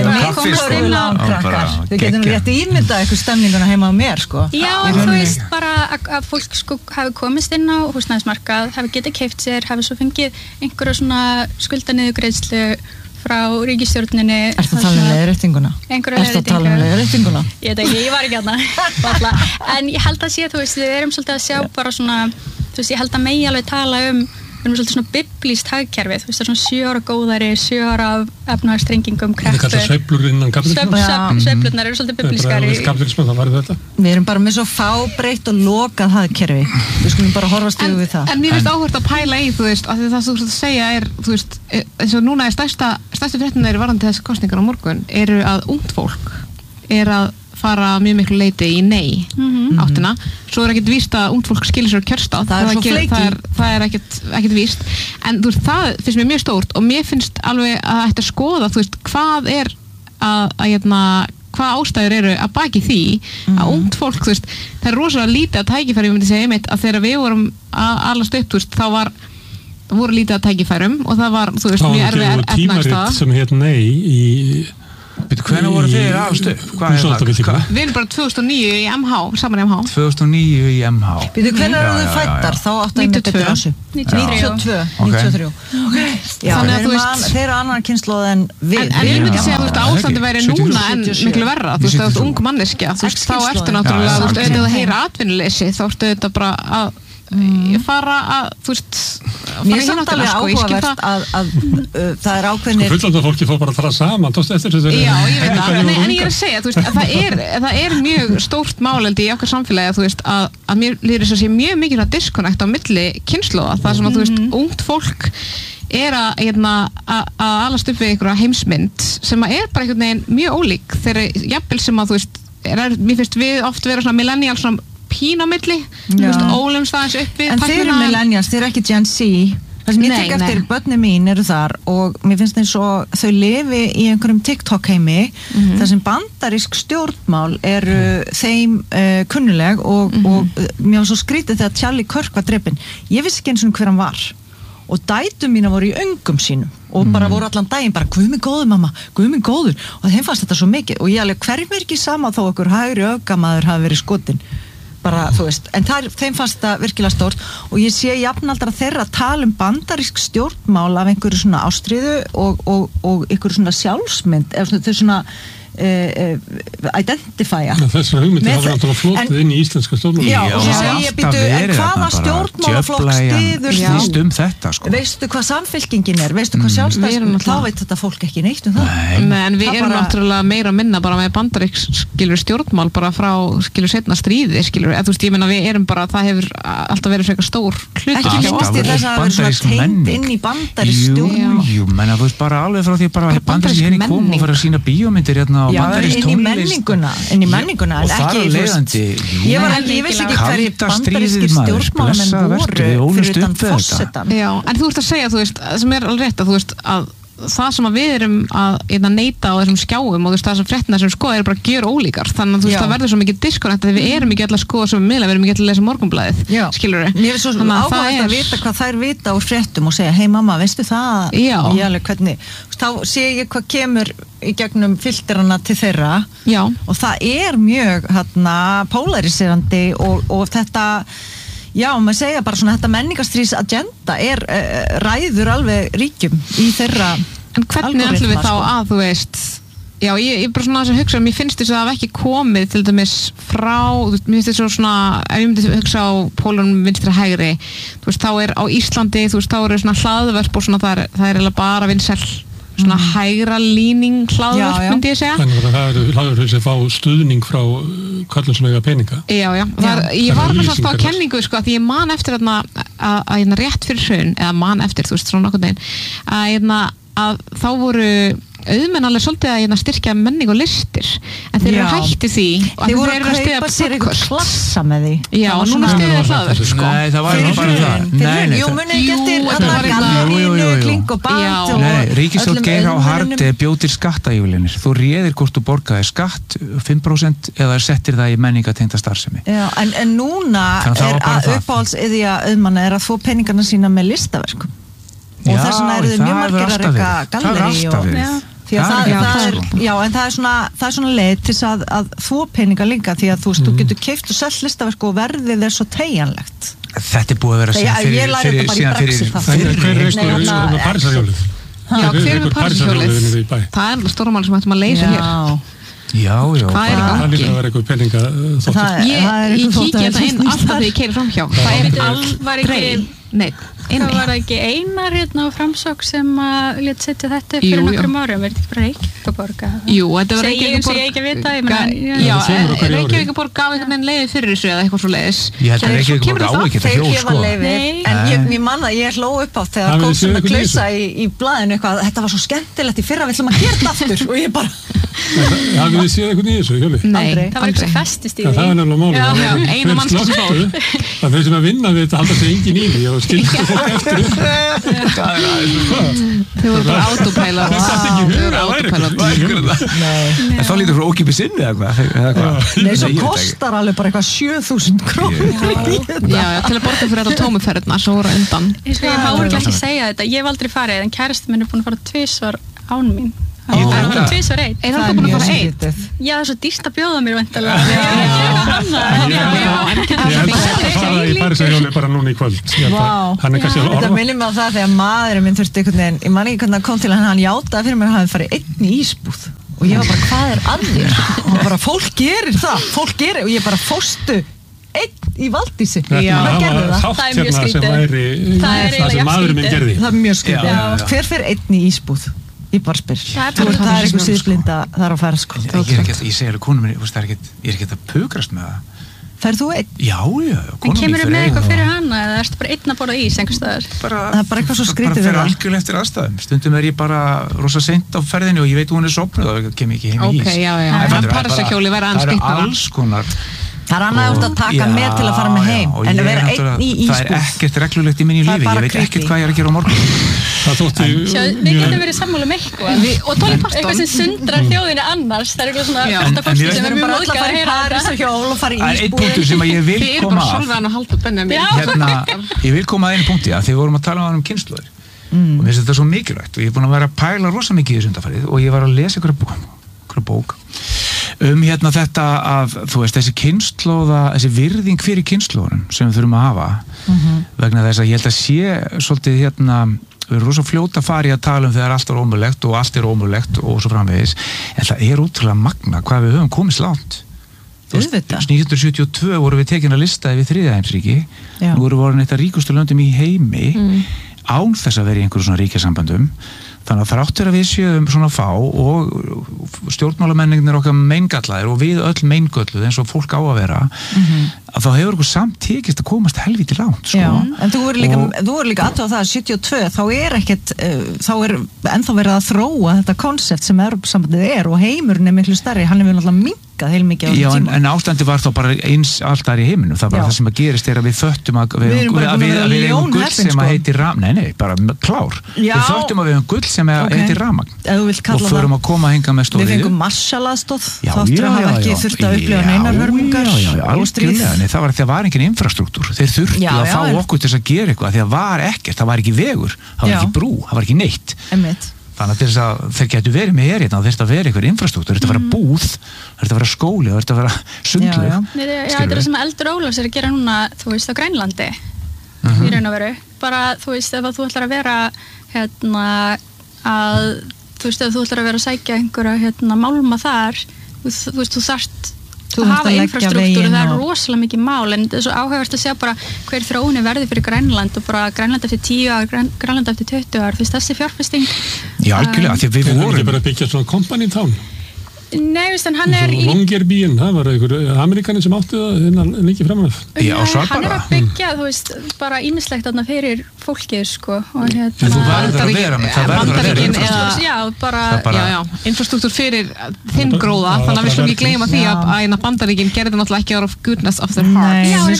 [SPEAKER 2] með við getum rétt ímyndað eitthvað stemninguna heima á mér sko.
[SPEAKER 5] Já, en þú veist bara að fólk sko hafi komist inn á húsnæðismarkað, hafi getið keypt sér, hafi svo fengið einhverja svona skuldaniðurgreiðslu frá ríkisstjórninni.
[SPEAKER 2] Ertu að tala um leiðréttinguna?
[SPEAKER 5] Einhverja
[SPEAKER 2] leiðréttinguna?
[SPEAKER 5] Ég veit ekki, ég var ekki hérna. En ég held að sé, þú veist, við erum svolítið að sjá bara svona, þú veist, ég held að megi alveg tala við erum svolítið svona biblískt hagkerfi, þú veist, það er svona 7 ára góðæri, 7 ára af efnahagsstrengingum, kreppu.
[SPEAKER 3] Þetta er sveiflur innan kapitalisma.
[SPEAKER 5] Sveiflurnar eru svolítið biblískari.
[SPEAKER 3] Það var þetta.
[SPEAKER 2] Við erum bara með svo fábreytt og lokað hagkerfi. Við skulum bara horfast yfir við það.
[SPEAKER 4] En mér finnst áhört að pæla í, þú veist, að það þú veist að segja er, þú veist, eins og núna er stærstu fréttirnar varðandi þessi kosningar á morgun, eru að ungt fólk er að fara mjög miklu leyti í nei áttina, svo er ekkert víst að ungt fólk skilir sér kjörstað, það er ekkert víst, en þú veist, það finnst mér mjög stórt og mér finnst alveg að þetta skoða, þú veist, hvað er hvað ástæður eru að baki því að ungt fólk, þú veist, það rosalega lítið að tækifæri, ég myndi segja einmitt að þegar við vorum að alast upp, þú veist, þá voru lítið að tækifærum og það var, þú veist, mjög erfið efnahagsstaða.
[SPEAKER 3] Sem nei í
[SPEAKER 1] Hvenær voru þið alast upp?
[SPEAKER 4] Við erum bara 2009 í MH, saman í MH.
[SPEAKER 1] 2009 í MH.
[SPEAKER 2] Hvenær eru þið fættar? Þá áttu að betur þessu. 92. Þannig að þú veist, þeir eru annar kynslóð en við.
[SPEAKER 4] En ég myndi segja að ástandi væri núna en miklu verra. Þú veist, það er ung manneskja. Þú veist, þá ertu náttúrulega, þú veist, auðvitað að heyra atvinnuleysi, þá ertu auðvitað bara að fara að, þú veist,
[SPEAKER 2] mér er samt alveg áhugavert að það er ákveðnir
[SPEAKER 3] fullanda fólki fór bara að fara saman
[SPEAKER 4] já, ég veit það, en ég er að segja þú veist, að það er mjög stórt máleldi í okkar samfélagi að þú veist að mér líður þess að sé mjög mikið að disconnect á milli kynslóða, það sem að þú veist ungt fólk er að alast upp við einhverja heimsmynd sem að er bara einhvern veginn mjög ólík þegar jafnvel sem að þú veist mér finnst við oft vera svona millennial svona pínamilli, þú veist, ólumst aðeins upp við.
[SPEAKER 2] En þeir eru millennials, þeir eru ekki Gen Z. Það sem ég tek eftir, börnin mín eru þar og mér finnst eins og þau lifi í einhverjum TikTok heimi þar sem bandarísk stjórnmál eru þeim kunnuleg og mér var svo skrítið þegar Charlie Kirk var drepinn. Ég vissi ekki eins og hver hann var. Og dætur mína voru í öngum sínum og bara voru allan daginn bara Guð minn góður mamma, Guð minn góður og þeim fannst þetta svo mikið og ég alveg hverjum er ekki sama þó okkur hægri öfgamaður hafi verið skotinn bara, þú veist, en þeim fannst það virkilega stórt og ég sé jafnaldra þeirra að tala bandarísk stjórnmál af einhverju svona ástríðu og einhverju svona sjálfsmynd eða þau svona identifya
[SPEAKER 3] þessar hugmyndir hafa náttúrulega flótið inn í íslenska stjórnmál
[SPEAKER 2] og svo segi ég býtu en hvaða stjórnmálaflokk styður
[SPEAKER 1] þetta sko
[SPEAKER 2] veistu hvað samfylkingin er, veistu hvað sjálfstæðs þá veit þetta fólk ekki neitt það
[SPEAKER 4] en við erum náttúrulega meira að minna bara með bandarísk skilur stjórnmál bara frá skilur setna stríði skilur, eða þú veist ég menna við erum bara það hefur alltaf verið frekar stór hlut
[SPEAKER 2] ekki ljóst í þess að það er svona tengt inn í bandarísk stjórnmál
[SPEAKER 1] menna þú veist bara alveg frá því bara bandarísk henni kom og fara að sína bíómyndir
[SPEAKER 2] já, inn í menninguna en ekki, þú veist ég veist ekki hverju bandarískir stjórnmálamenn voru fyrir utan forsetan
[SPEAKER 4] en þú ert að segja, þú veist, sem er alveg rétt að þú veist að það sem að við erum að neita á þessum skjáum og þú veist það sem fréttina sem skoða er bara gjör ólíkar þannig að þú veist það verður svo mikið disconnect að við erum ekki alltaf að skoða sem miðla, við erum ekki alltaf að lesa Morgunblaðið skilurðu?
[SPEAKER 2] Mér er svo áhugavert að vita hvað þær vita úr fréttum og segja, hei mamma, veistu það?
[SPEAKER 4] Já.
[SPEAKER 2] Ég alveg hvernig, þá sé ég hvað kemur í gegnum filterana til þeirra og það er mjög polariserandi og þetta já, maður segja bara svona þetta menningarstrís agenda ræður alveg ríkjum í þeirra
[SPEAKER 4] en hvernig ætlum við þá að, þú veist já, ég bara svona að hugsa, mér finnst þess að það hafa ekki komið til dæmis frá mér finnst þess svona, ef ég myndi hugsa á pólunum vinstri hægri, þú veist, þá er á Íslandi, þú veist, þá eru svona hlaðvörp og svona það er eiginlega bara vinsæll svona hægra líning hlaðvörp myndi ég segja.
[SPEAKER 3] Þannig að það eru hlaðvörp sem fá stuðning frá köllum sem eiga peninga.
[SPEAKER 4] Já. Ég var bara svona á kenningu sko að ég man eftir að rétt fyrir hrun eða man eftir, þú veist, svona nokkurn veginn að þá voru auðmenn alveg svolítið að styrkja menning og listir en þeir eru hætti því
[SPEAKER 2] þeir voru að kaupa sér einhvern klassa með því
[SPEAKER 4] já, og núna stiðið hlaðvörp sko
[SPEAKER 1] nei, það var bara það
[SPEAKER 2] jú, munið getur gallerínu, Kling og Band
[SPEAKER 1] Ríkisstjórn Geir H. Haarde bjó til skattaívilnanir þú réðir hvort þú borgaði skatt 5% eða settir það í menningatengda starfsemi
[SPEAKER 2] en núna er að uppáhaldsiðja auðmanna er að få peningarna sína með listaverkum og þess vegna eru þau mjög margir að reyka gallerí en það er svona leið til að þú peninga líka því að þú getur keypt og selt listaverk og verðið er svo teygjanlegt
[SPEAKER 1] þetta er búið að vera
[SPEAKER 3] síðan fyrir Parísarhjólið
[SPEAKER 4] hver er Parísarhjólið? Það er stórmál sem ættum að leysa hér
[SPEAKER 1] Já.
[SPEAKER 4] Hvað er í gangi?
[SPEAKER 3] Það líka að vera eitthvað peninga þóttur.
[SPEAKER 4] Ég kíkja þetta inn alltaf þegar ég keyri framhjá. Það er aldrei. Nei,
[SPEAKER 5] það var ekki Einar hérna á Framsókn sem að lét setja þetta fyrir nokkrum árum. Er þetta bara Reykjavíkurborg?
[SPEAKER 4] Jú, þetta var Reykjavíkurborg.
[SPEAKER 5] Ég ekki vita, ég
[SPEAKER 4] meina. Já, Reykjavíkurborg gaf einhvern veginn leyfi fyrir þessu eða eitthvað svo leiðis.
[SPEAKER 1] Ég held að Reykjavíkurborg á ekki þetta hjól, sko.
[SPEAKER 2] En ég man að ég hló upp á þegar kom svona klausa í blaðinu eitthvað, þetta var svo skemmtilegt í fyrra, við ætlum að gera þetta aftur og ég bara
[SPEAKER 3] Hafið þið séð eitthvað í þessu, Hjóli?
[SPEAKER 4] Nei,
[SPEAKER 5] Það var eitthvað festist í því.
[SPEAKER 3] Það var nefnilega málið.
[SPEAKER 4] Já, eina mannskja sem fór.
[SPEAKER 3] Það þeir sem að vinna við þetta halda sig engin í því og skilja fólk eftir.
[SPEAKER 4] Þau voru bara autopilot. Þau voru autopilot.
[SPEAKER 1] En þá lítur frá ókipis inn eða hvað?
[SPEAKER 2] Nei, svo kostar alveg bara eitthvað 7.000 krónur.
[SPEAKER 4] Já, til að borga fyrir þetta tómuferðina svo voru undan.
[SPEAKER 5] Ég má ekki segja þetta, ég hef aldrei farið, en kærasti minn er búin að fara 2 svar án mín.
[SPEAKER 1] Ég
[SPEAKER 5] Það
[SPEAKER 1] veit
[SPEAKER 5] er
[SPEAKER 1] það.
[SPEAKER 5] 2 svar 1.
[SPEAKER 4] Er hann búin að fara eitt?
[SPEAKER 5] Já, það er svo dýrt að bjóða mér væntanlega.
[SPEAKER 3] Ég held að fara í Paris að Hjóli bara núna í kvöld.
[SPEAKER 2] Vá.
[SPEAKER 3] Hann er kannski að
[SPEAKER 2] Þetta
[SPEAKER 3] orða.
[SPEAKER 2] minnir mig á það þegar maðurinn minn þurfti einhvern veginn, ég man ekki hvernig það kom til hann játaði fyrir mér að hann hafi farið einn í ísbúð og ég var bara, hvað er að þér? Og hann bara, fólk gerir það, og ég bara fóstu einn í Valdísi. Hvað gerði það?
[SPEAKER 3] Þátt
[SPEAKER 5] Það er mjög
[SPEAKER 3] hérna sem
[SPEAKER 5] skrítið.
[SPEAKER 3] væri
[SPEAKER 5] Það er
[SPEAKER 3] það
[SPEAKER 5] eiginlega
[SPEAKER 3] sem maðurinn minn
[SPEAKER 5] skrítið.
[SPEAKER 3] gerði.
[SPEAKER 2] Það er mjög skrítið.
[SPEAKER 1] Já.
[SPEAKER 2] Hver fer einn í ísbúð? Ég bara spyr.
[SPEAKER 5] Það er bara
[SPEAKER 2] Það er eitthvað síðblinda þar á ferð, sko.
[SPEAKER 1] Ég segi alveg konum minni, ég er ekki að pukrast með það.
[SPEAKER 2] Ferð þú einn?
[SPEAKER 1] Já,
[SPEAKER 5] En kemur með eitthvað fyrir hana eða ertu bara einn að borða ís einhvers staðar?
[SPEAKER 2] Það er bara eitthvað svo skrítið
[SPEAKER 1] við
[SPEAKER 2] við
[SPEAKER 1] það.
[SPEAKER 2] það.
[SPEAKER 1] Bara algjörlega eftir aðstæðum. Stundum er ég bara rosa seint á ferðinni og ég veit hún er sopnuð og kem ekki heim í ís.
[SPEAKER 4] Ok, já.
[SPEAKER 1] Það
[SPEAKER 4] Parísarhjóli verða aðeins
[SPEAKER 1] Það
[SPEAKER 4] skrítnara.
[SPEAKER 1] eru alls konar.
[SPEAKER 2] Það er annað úr að taka með til að fara með heim,
[SPEAKER 1] og
[SPEAKER 2] en
[SPEAKER 1] ég
[SPEAKER 2] að vera
[SPEAKER 1] er
[SPEAKER 2] einn í
[SPEAKER 1] náttúrulega- Það er
[SPEAKER 2] ísbúð.
[SPEAKER 1] ekkert reglulegt í minni
[SPEAKER 2] Það er
[SPEAKER 1] lífi.
[SPEAKER 2] bara
[SPEAKER 1] Ég veit
[SPEAKER 2] creepy.
[SPEAKER 1] ekkert hvað ég er að gera á morgun.
[SPEAKER 3] Það þótti
[SPEAKER 5] Við getum verið sammála um eitthvað. Og Dolly Parton. Eitthvað sem sundrar þjóðinni annars. Það er eitthvað svona
[SPEAKER 4] Já.
[SPEAKER 5] þetta fólki
[SPEAKER 1] En
[SPEAKER 5] sem
[SPEAKER 2] Við
[SPEAKER 5] er
[SPEAKER 2] erum
[SPEAKER 5] mjög
[SPEAKER 2] bara öll að
[SPEAKER 5] móðgað
[SPEAKER 2] fara
[SPEAKER 5] að
[SPEAKER 2] í
[SPEAKER 5] heyra
[SPEAKER 2] París
[SPEAKER 5] þetta.
[SPEAKER 2] og hjól og fara í
[SPEAKER 1] Það er einn
[SPEAKER 2] ísbúð.
[SPEAKER 1] punktur sem að ég vil
[SPEAKER 4] Þið eru
[SPEAKER 1] koma
[SPEAKER 4] bara
[SPEAKER 1] að.
[SPEAKER 4] Sólveig og Halldór Benjamin.
[SPEAKER 1] Ég vil koma að einu punkti að því við vorum að tala um kynslóðir og mér finnst þetta svo mikilvægt og ég er búin að vera að pæla rosa mikið í þessu undanfarið og ég var að lesa einhverja bók þetta að þú veist þessi virðing fyrir kynslóðunum sem við þurfum að hafa vegna þess að ég held að sé svolítið við erum rosa fljóta að fara í að tala um þegar allt er ómögulegt og allt er ómögulegt og svo framvegis en það er útrúlega magna hvað við höfum komist langt. 1972 voru við tekin að lista yfir þriðja heimsríki. Nú voru voru eitt af ríkustu löndum í heimi án þess að vera í einhverjum svona ríkjasambandum. Þannig að þráttur að við séum svona fá og stjórnmálamenningin okkar meingallaðir og við öll meingölluð eins og fólk á að vera að þá hefur okkur samt tekist að komast helvíti langt sko.
[SPEAKER 2] Já, en þú er líka aðtöða það að 72 þá er ekkert þá er ennþá verið að þróa þetta konsept sem Evrópusambandið og heimurinn er miklu stærri, hann hefur náttúrulega minkað heilmikið á
[SPEAKER 1] Já,
[SPEAKER 2] tíma.
[SPEAKER 1] en ástandi var þá bara eins allt þar í heiminum, það er bara það sem að gerist er að við föttum að við eigum gull sem að heitir nei, bara klár við föttum að við eigum gull sem að heitir rafmagn og förum að koma að hinga með stóriðu.
[SPEAKER 2] Við fengum marsalaðstóð þáttur að hafa ekki þurft að upplifa neinar hörmungar og stríð.
[SPEAKER 1] Það var því að það var engin infrastruktúr, þeir þurftu að fá okkur til þess að gera eitthvað því að var ekkert, það var ekki vegur, það var ekki brú, það var ekki neitt. Þannig að þess að þeir getur verið með hérna og þurft að vera einhver infrastruktúr, þetta að vera búð, þetta að vera skóli, þetta að vera sundlaug.
[SPEAKER 5] Þetta er það sem Eldur Ólafs er að gera núna, þú veist, á Grænlandi í raun og veru. Bara, þú veist, ef þú ætlar að vera ef þú ætlar að vera að sækja einhverja málma þar, þú veist, þú þarft að hafa infrastruktúru, það er rosalega mikið mál en það er svo áhugavert að sjá bara hver þróunin verði fyrir Grænland og bara Grænland eftir 10 ár, Grænland eftir 20 ár, þú veist, þessi fjárfesting.
[SPEAKER 1] Já, algjörlega, því við vorum
[SPEAKER 3] ekki bara að byggja svona company town.
[SPEAKER 5] Nei, veist, hann er í
[SPEAKER 3] Longyearbyen, það var einhver Amerikanin sem átti það lengi framan af.
[SPEAKER 1] Já,
[SPEAKER 5] hann er að byggja, þú veist, bara ýmislegt þarna fyrir fólkið, sko. Og
[SPEAKER 1] en þú verður að vera með, það verður að vera
[SPEAKER 5] infrastruktúr.
[SPEAKER 4] Já, infrastruktúr fyrir þinn gróða, þannig að við slum ekki gleyma því að Bandaríkin gerði náttúrulega ekki out of goodness of their heart.
[SPEAKER 5] Já,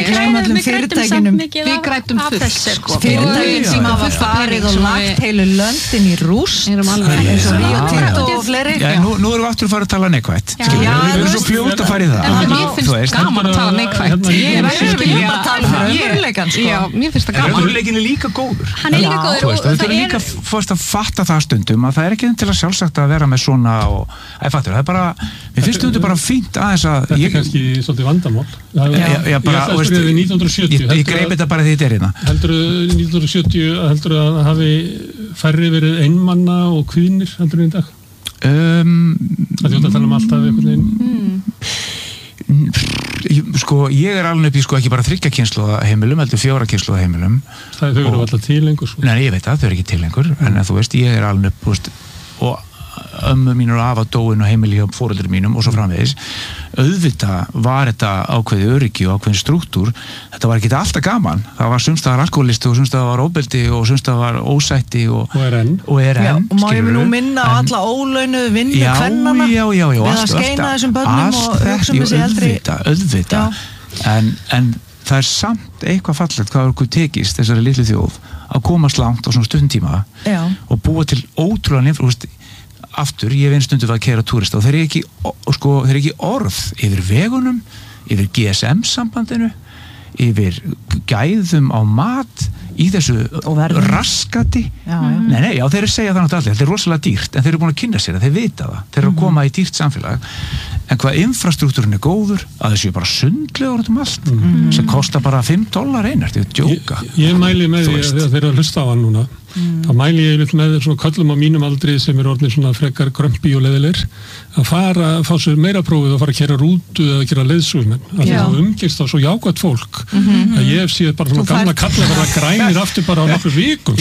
[SPEAKER 5] við
[SPEAKER 4] grætum fullt, sko.
[SPEAKER 2] Fyrirtækin sem hafa farið og lagt heilu löndin í rúst, eins og Rio Tinto og fleiri.
[SPEAKER 1] Nú erum við aftur að fara að tala neikvætt við erum svo fljótt að fara í það
[SPEAKER 4] mér finnst gaman að tala neikvætt ég er ekki
[SPEAKER 2] að tala um raunveruleikann
[SPEAKER 4] mér finnst það gaman
[SPEAKER 1] raunveruleikin er líka góður
[SPEAKER 5] hann er líka góður
[SPEAKER 1] og það er líka fórst að fatta það stundum að það er ekki til að sjálfsagt að vera með svona og það er bara mér finnst stundum bara fínt aðeins að
[SPEAKER 3] þetta er kannski svolítið vandamál
[SPEAKER 1] ég greip þetta bara því þetta er hérna
[SPEAKER 3] heldur 1970 að hafi færri verið einmanna og kvinir heldur í dag það er að tala alltaf einhvern veginn
[SPEAKER 1] sko ég er alveg upp í sko ekki bara 3 kynslóða heimilum heldur 4 kynslóða heimilum
[SPEAKER 3] það þau eru alltaf til lengur sko.
[SPEAKER 1] Nei, ég veit það, þau eru ekki til lengur en þú veist, ég er alveg upp og ömmu mínur og afa dóin og heimili hjá foreldrum mínum og svo framvegis auðvitað var þetta ákveði öryggi og ákveðin strúktúr, þetta var ekki alltaf gaman, það var sumstaðar alkoholisti og sumstaðar var óbeldi og sumstaðar var ósætti og er enn
[SPEAKER 2] og má ég nú minna á alla ólaunuðu vinnu kvennana við að skeina þessum börnum og hugsa þessi eldri
[SPEAKER 1] auðvitað en það er samt eitthvað fallegt hvað okkur tekist þessari litlu þjóð að komast langt á svona stundum tíma og búa til ótrúlega aftur, ég hef einu stundu að keyra túrista og þeir eru ekki orð yfir vegunum, yfir GSM-sambandinu, yfir gæðum á mat í þessu raskati. Nei, þeir segja það náttúrulega allir, þetta er rosalega dýrt, en þeir eru búin að kynna sér það, þeir vita það, þeir eru að koma í dýrt samfélag, en hvað infrastruktúrin er góður, að þessu bara sundlegur um allt, sem kostar bara $5 einart, ég djóka.
[SPEAKER 3] Ég mæli með því að þeir eru að hlusta á hann núna, þá mæli ég með svona köllum á mínum aldri sem er orðnir svona frekar grömpi og leiðilegir að fá sér meira prófið og fara að kera rútu eða gera leiðsögumenn að það umgengst þá svo jákvætt fólk að ég hef séð bara svona gamla kalla verða grænir aftur bara á nokkur vikum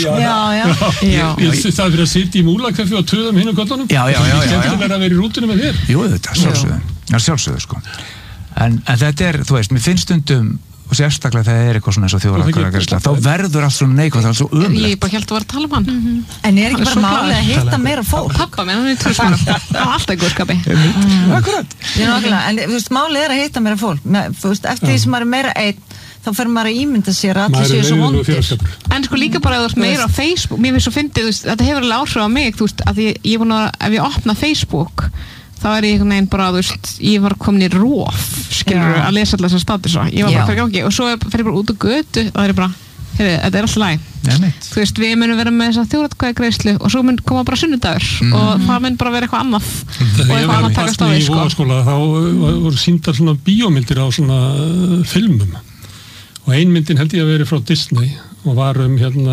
[SPEAKER 3] það fyrir að sitja í múlakaffi og töðum hinn og göllunum skemmtilega að vera í rútunum með þér.
[SPEAKER 1] Jú, þetta sjálfsögðu sko en þetta er, þú veist, mér finnst stundum og sérstaklega þegar það er eitthvað svona eins og þjóðaratkvæðagreiðsla þá verður allt svona neikvægt, það er svo ömurlegt.
[SPEAKER 4] Ég bara held að vera að tala um hann.
[SPEAKER 2] En er ekki bara máli að hitta meira fólk?
[SPEAKER 4] Pappa minn, hann er trúsmann á alltaf góðskapi.
[SPEAKER 1] Akkurat.
[SPEAKER 2] En þú veist, máli er að hitta meira fólk. Þú veist, eftir því sem maður er meira einn þá fer maður að ímynda sér að allir séu svo vondir.
[SPEAKER 4] En sko líka bara að þú veist meira á Facebook, mér finnst svo fyndið, þetta hefur alveg áhrif á mig, þú veist, að ég er búin að, ef ég opna Facebook þá er ég einhvern veginn bara, þú veist, ég var komin í rof, skilur, að lesa alltaf þessar statusa. Ég var bara hvað gangi og svo fer ég bara út á götu og það er bara, heyrðu, þetta er alltaf læg. Þú veist, við munum vera með þessa þjóðaratkvæðagreiðslu og svo mun koma bara sunnudagur og það mun bara vera eitthvað annað og eitthvað annað takast á því, sko.
[SPEAKER 3] Þegar ég var þá voru sýndar svona bíómyndir á svona filmum og ein myndin held ég að veri frá Disney og var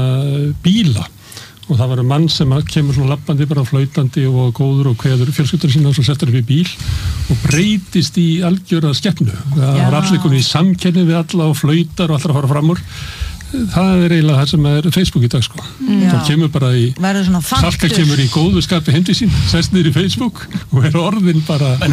[SPEAKER 3] bíla. Og það var mann sem kemur svona labbandi bara flautandi og góður og kveður fjölskyldur sína og svo settur upp í bíl og breytist í algjöra skepnu. Það var allir konið í samkenni við alla og flautar og allir að fara fram úr. Það er eiginlega það sem er Facebook í dag sko. Það kemur bara í Salka kemur í góðu skapi hendi sín, sest niður í Facebook og er orðin bara.
[SPEAKER 1] En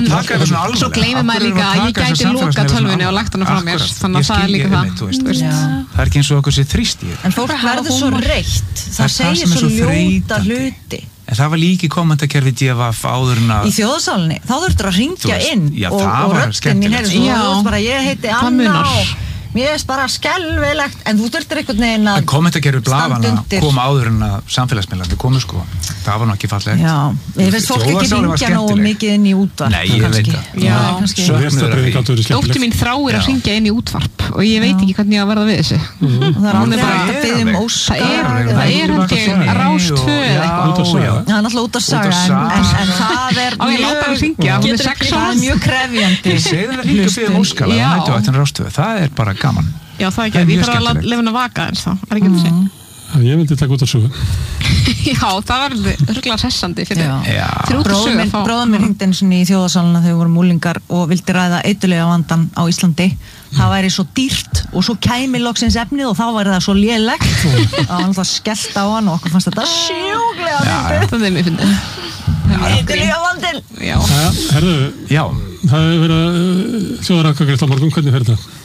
[SPEAKER 4] svo gleymir maður líka að ég gæti loka tölvunni og lagt hana frá mér, þannig að það er líka það.
[SPEAKER 1] Það er ekki eins og okkur sé þrýst í.
[SPEAKER 2] En fólk verður svo reitt, það segir svo ljóta hluti.
[SPEAKER 1] En það var líki kommentakerfi DFF áður en að
[SPEAKER 2] í þjóðasálinni, þá þurftur að hringja inn og röddin mín er svo, ég heiti Anna og mér er bara skelvilegt, en þú þurftir einhvern veginn að
[SPEAKER 1] kommentakerfi blaðanna koma áður en að samfélagsmiðlarnir komu sko, það var nú ekki fallegt.
[SPEAKER 2] Já, ég veist fólk ekki ringja nógu mikið inn í útvarp.
[SPEAKER 1] Nei, ég veit
[SPEAKER 4] það. Dóttir mín þráir að ringja inn í útvarp og ég veit ekki hvernig ég á að verða við þessu.
[SPEAKER 2] Það er aldrei að biðja um óskar.
[SPEAKER 4] Það er ekki Rás 2 eða eitthvað.
[SPEAKER 2] Það er náttúrulega út að saga, en það er
[SPEAKER 4] á ég láta að ringja, hún er 6 ára.
[SPEAKER 2] Mjög krefjandi.
[SPEAKER 1] Gaman.
[SPEAKER 4] Já, það er ekki, ég þarf að lifa að vaka eins þá, er ekki að segja.
[SPEAKER 3] Ég myndi taka út að sögu.
[SPEAKER 4] Já, það var örgulega sessandi fyrir út að sögu.
[SPEAKER 2] Bróðum mér hringdi einu sinni í þjóðasalina þegar við vorum úlingar og vildi ræða eitulega vandan á Íslandi. Það væri svo dýrt og svo kæmi loksins efnið og þá væri það svo lélegt. Það var náttúrulega skellt á hann og okkur fannst þetta sjúklega fyndið.
[SPEAKER 4] Það er mjög fyndið.
[SPEAKER 2] Eitulega vandin.
[SPEAKER 3] Já. Herðu, það hefur verið þjóðaratkvæðagreiðsla á morgun, hvernig fer þetta?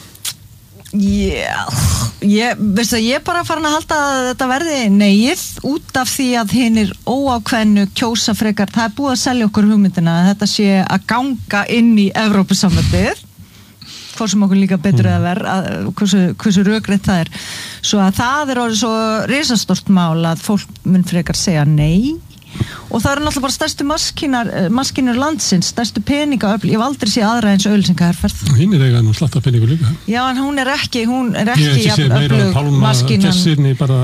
[SPEAKER 2] Veistu að ég bara farin að halda að þetta verði negið út af því að hinir óákveðnu kjósa frekar, það er búið að selja okkur hugmyndina að þetta sé að ganga inn í Evrópusambandið hvort sem okkur líka betur eða verð hversu rökrétt það er svo að það er orðið svo risastórt mál að fólk mun frekar segja nei og það eru náttúrulega bara stærstu maskinur landsins, stærstu peningaöfl ég hef aldrei séð aðra eins auglýsingaherferð
[SPEAKER 3] hinn er eiga nú slatta peningu líka
[SPEAKER 2] já en hún er ekki öflug maskinan
[SPEAKER 3] bara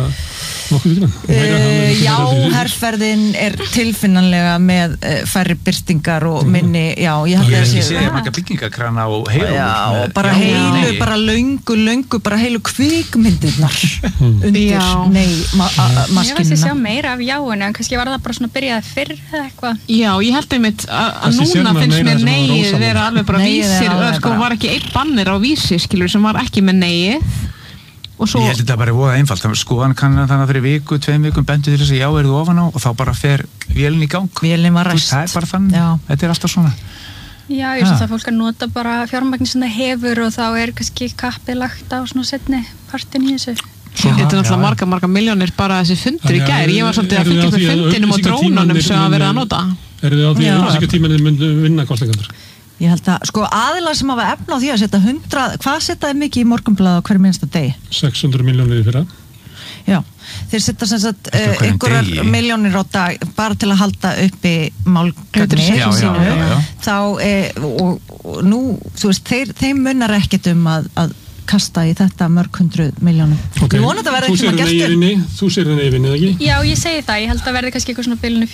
[SPEAKER 2] já, herferðin er tilfinnanlega með færri birtingar og minni, já, ég held að
[SPEAKER 1] ég sé marga byggingakrana og heilu
[SPEAKER 2] bara heilu, bara löngu bara heilu kvikmyndirnar undir, maskinuna
[SPEAKER 5] ég veist að sjá meira af jáinu en kannski var það bara svona byrjaði fyrr eða eitthvað
[SPEAKER 4] já, ég held einmitt að núna finnst mér neið vera alveg bara vísir, sko var ekki einn bannir á vísi, skilur, sem var ekki með neið
[SPEAKER 1] Ég held þetta bara voða einfalt, skoðan kann þannig að fyrir viku, 2 vikum bentu til þess að já, eru þú ofan á og þá bara fer vélinn í gang.
[SPEAKER 2] Vélinn var ræst.
[SPEAKER 1] Það er bara þannig, þetta er alltaf svona.
[SPEAKER 5] Já, ég svo það fólk að nota bara fjármagn sem það hefur og þá kannski kappið lagt á svona setni partin í þessu.
[SPEAKER 4] Þetta náttúrulega marga milljónir bara þessi fundur í gær. Ég var svolítið að fylgja með fundinum og drónunum sem að vera að nota.
[SPEAKER 3] Þið á því að auglýsingatímanir myndu vinna kosningarnar?
[SPEAKER 2] Ég held að, aðilar sem hafa efna á því að setja 100, hvað setjaði mikið í Morgunblaðið á hverju minnsta degi? 600 milljónir í fyrra. Já, þeir setja sem sagt einhverjar milljónir á dag bara til að halda uppi málgagni sínu. Þá, og nú, þú veist, þeim munar ekkert að kasta í þetta mörg 100 milljónum. Ég vona þetta verði ekki maður gestur.
[SPEAKER 3] Þú sér henni yfinni, eða ekki?
[SPEAKER 5] Já, ég segi það. Ég held að verði kannski eitthvað svona bilinu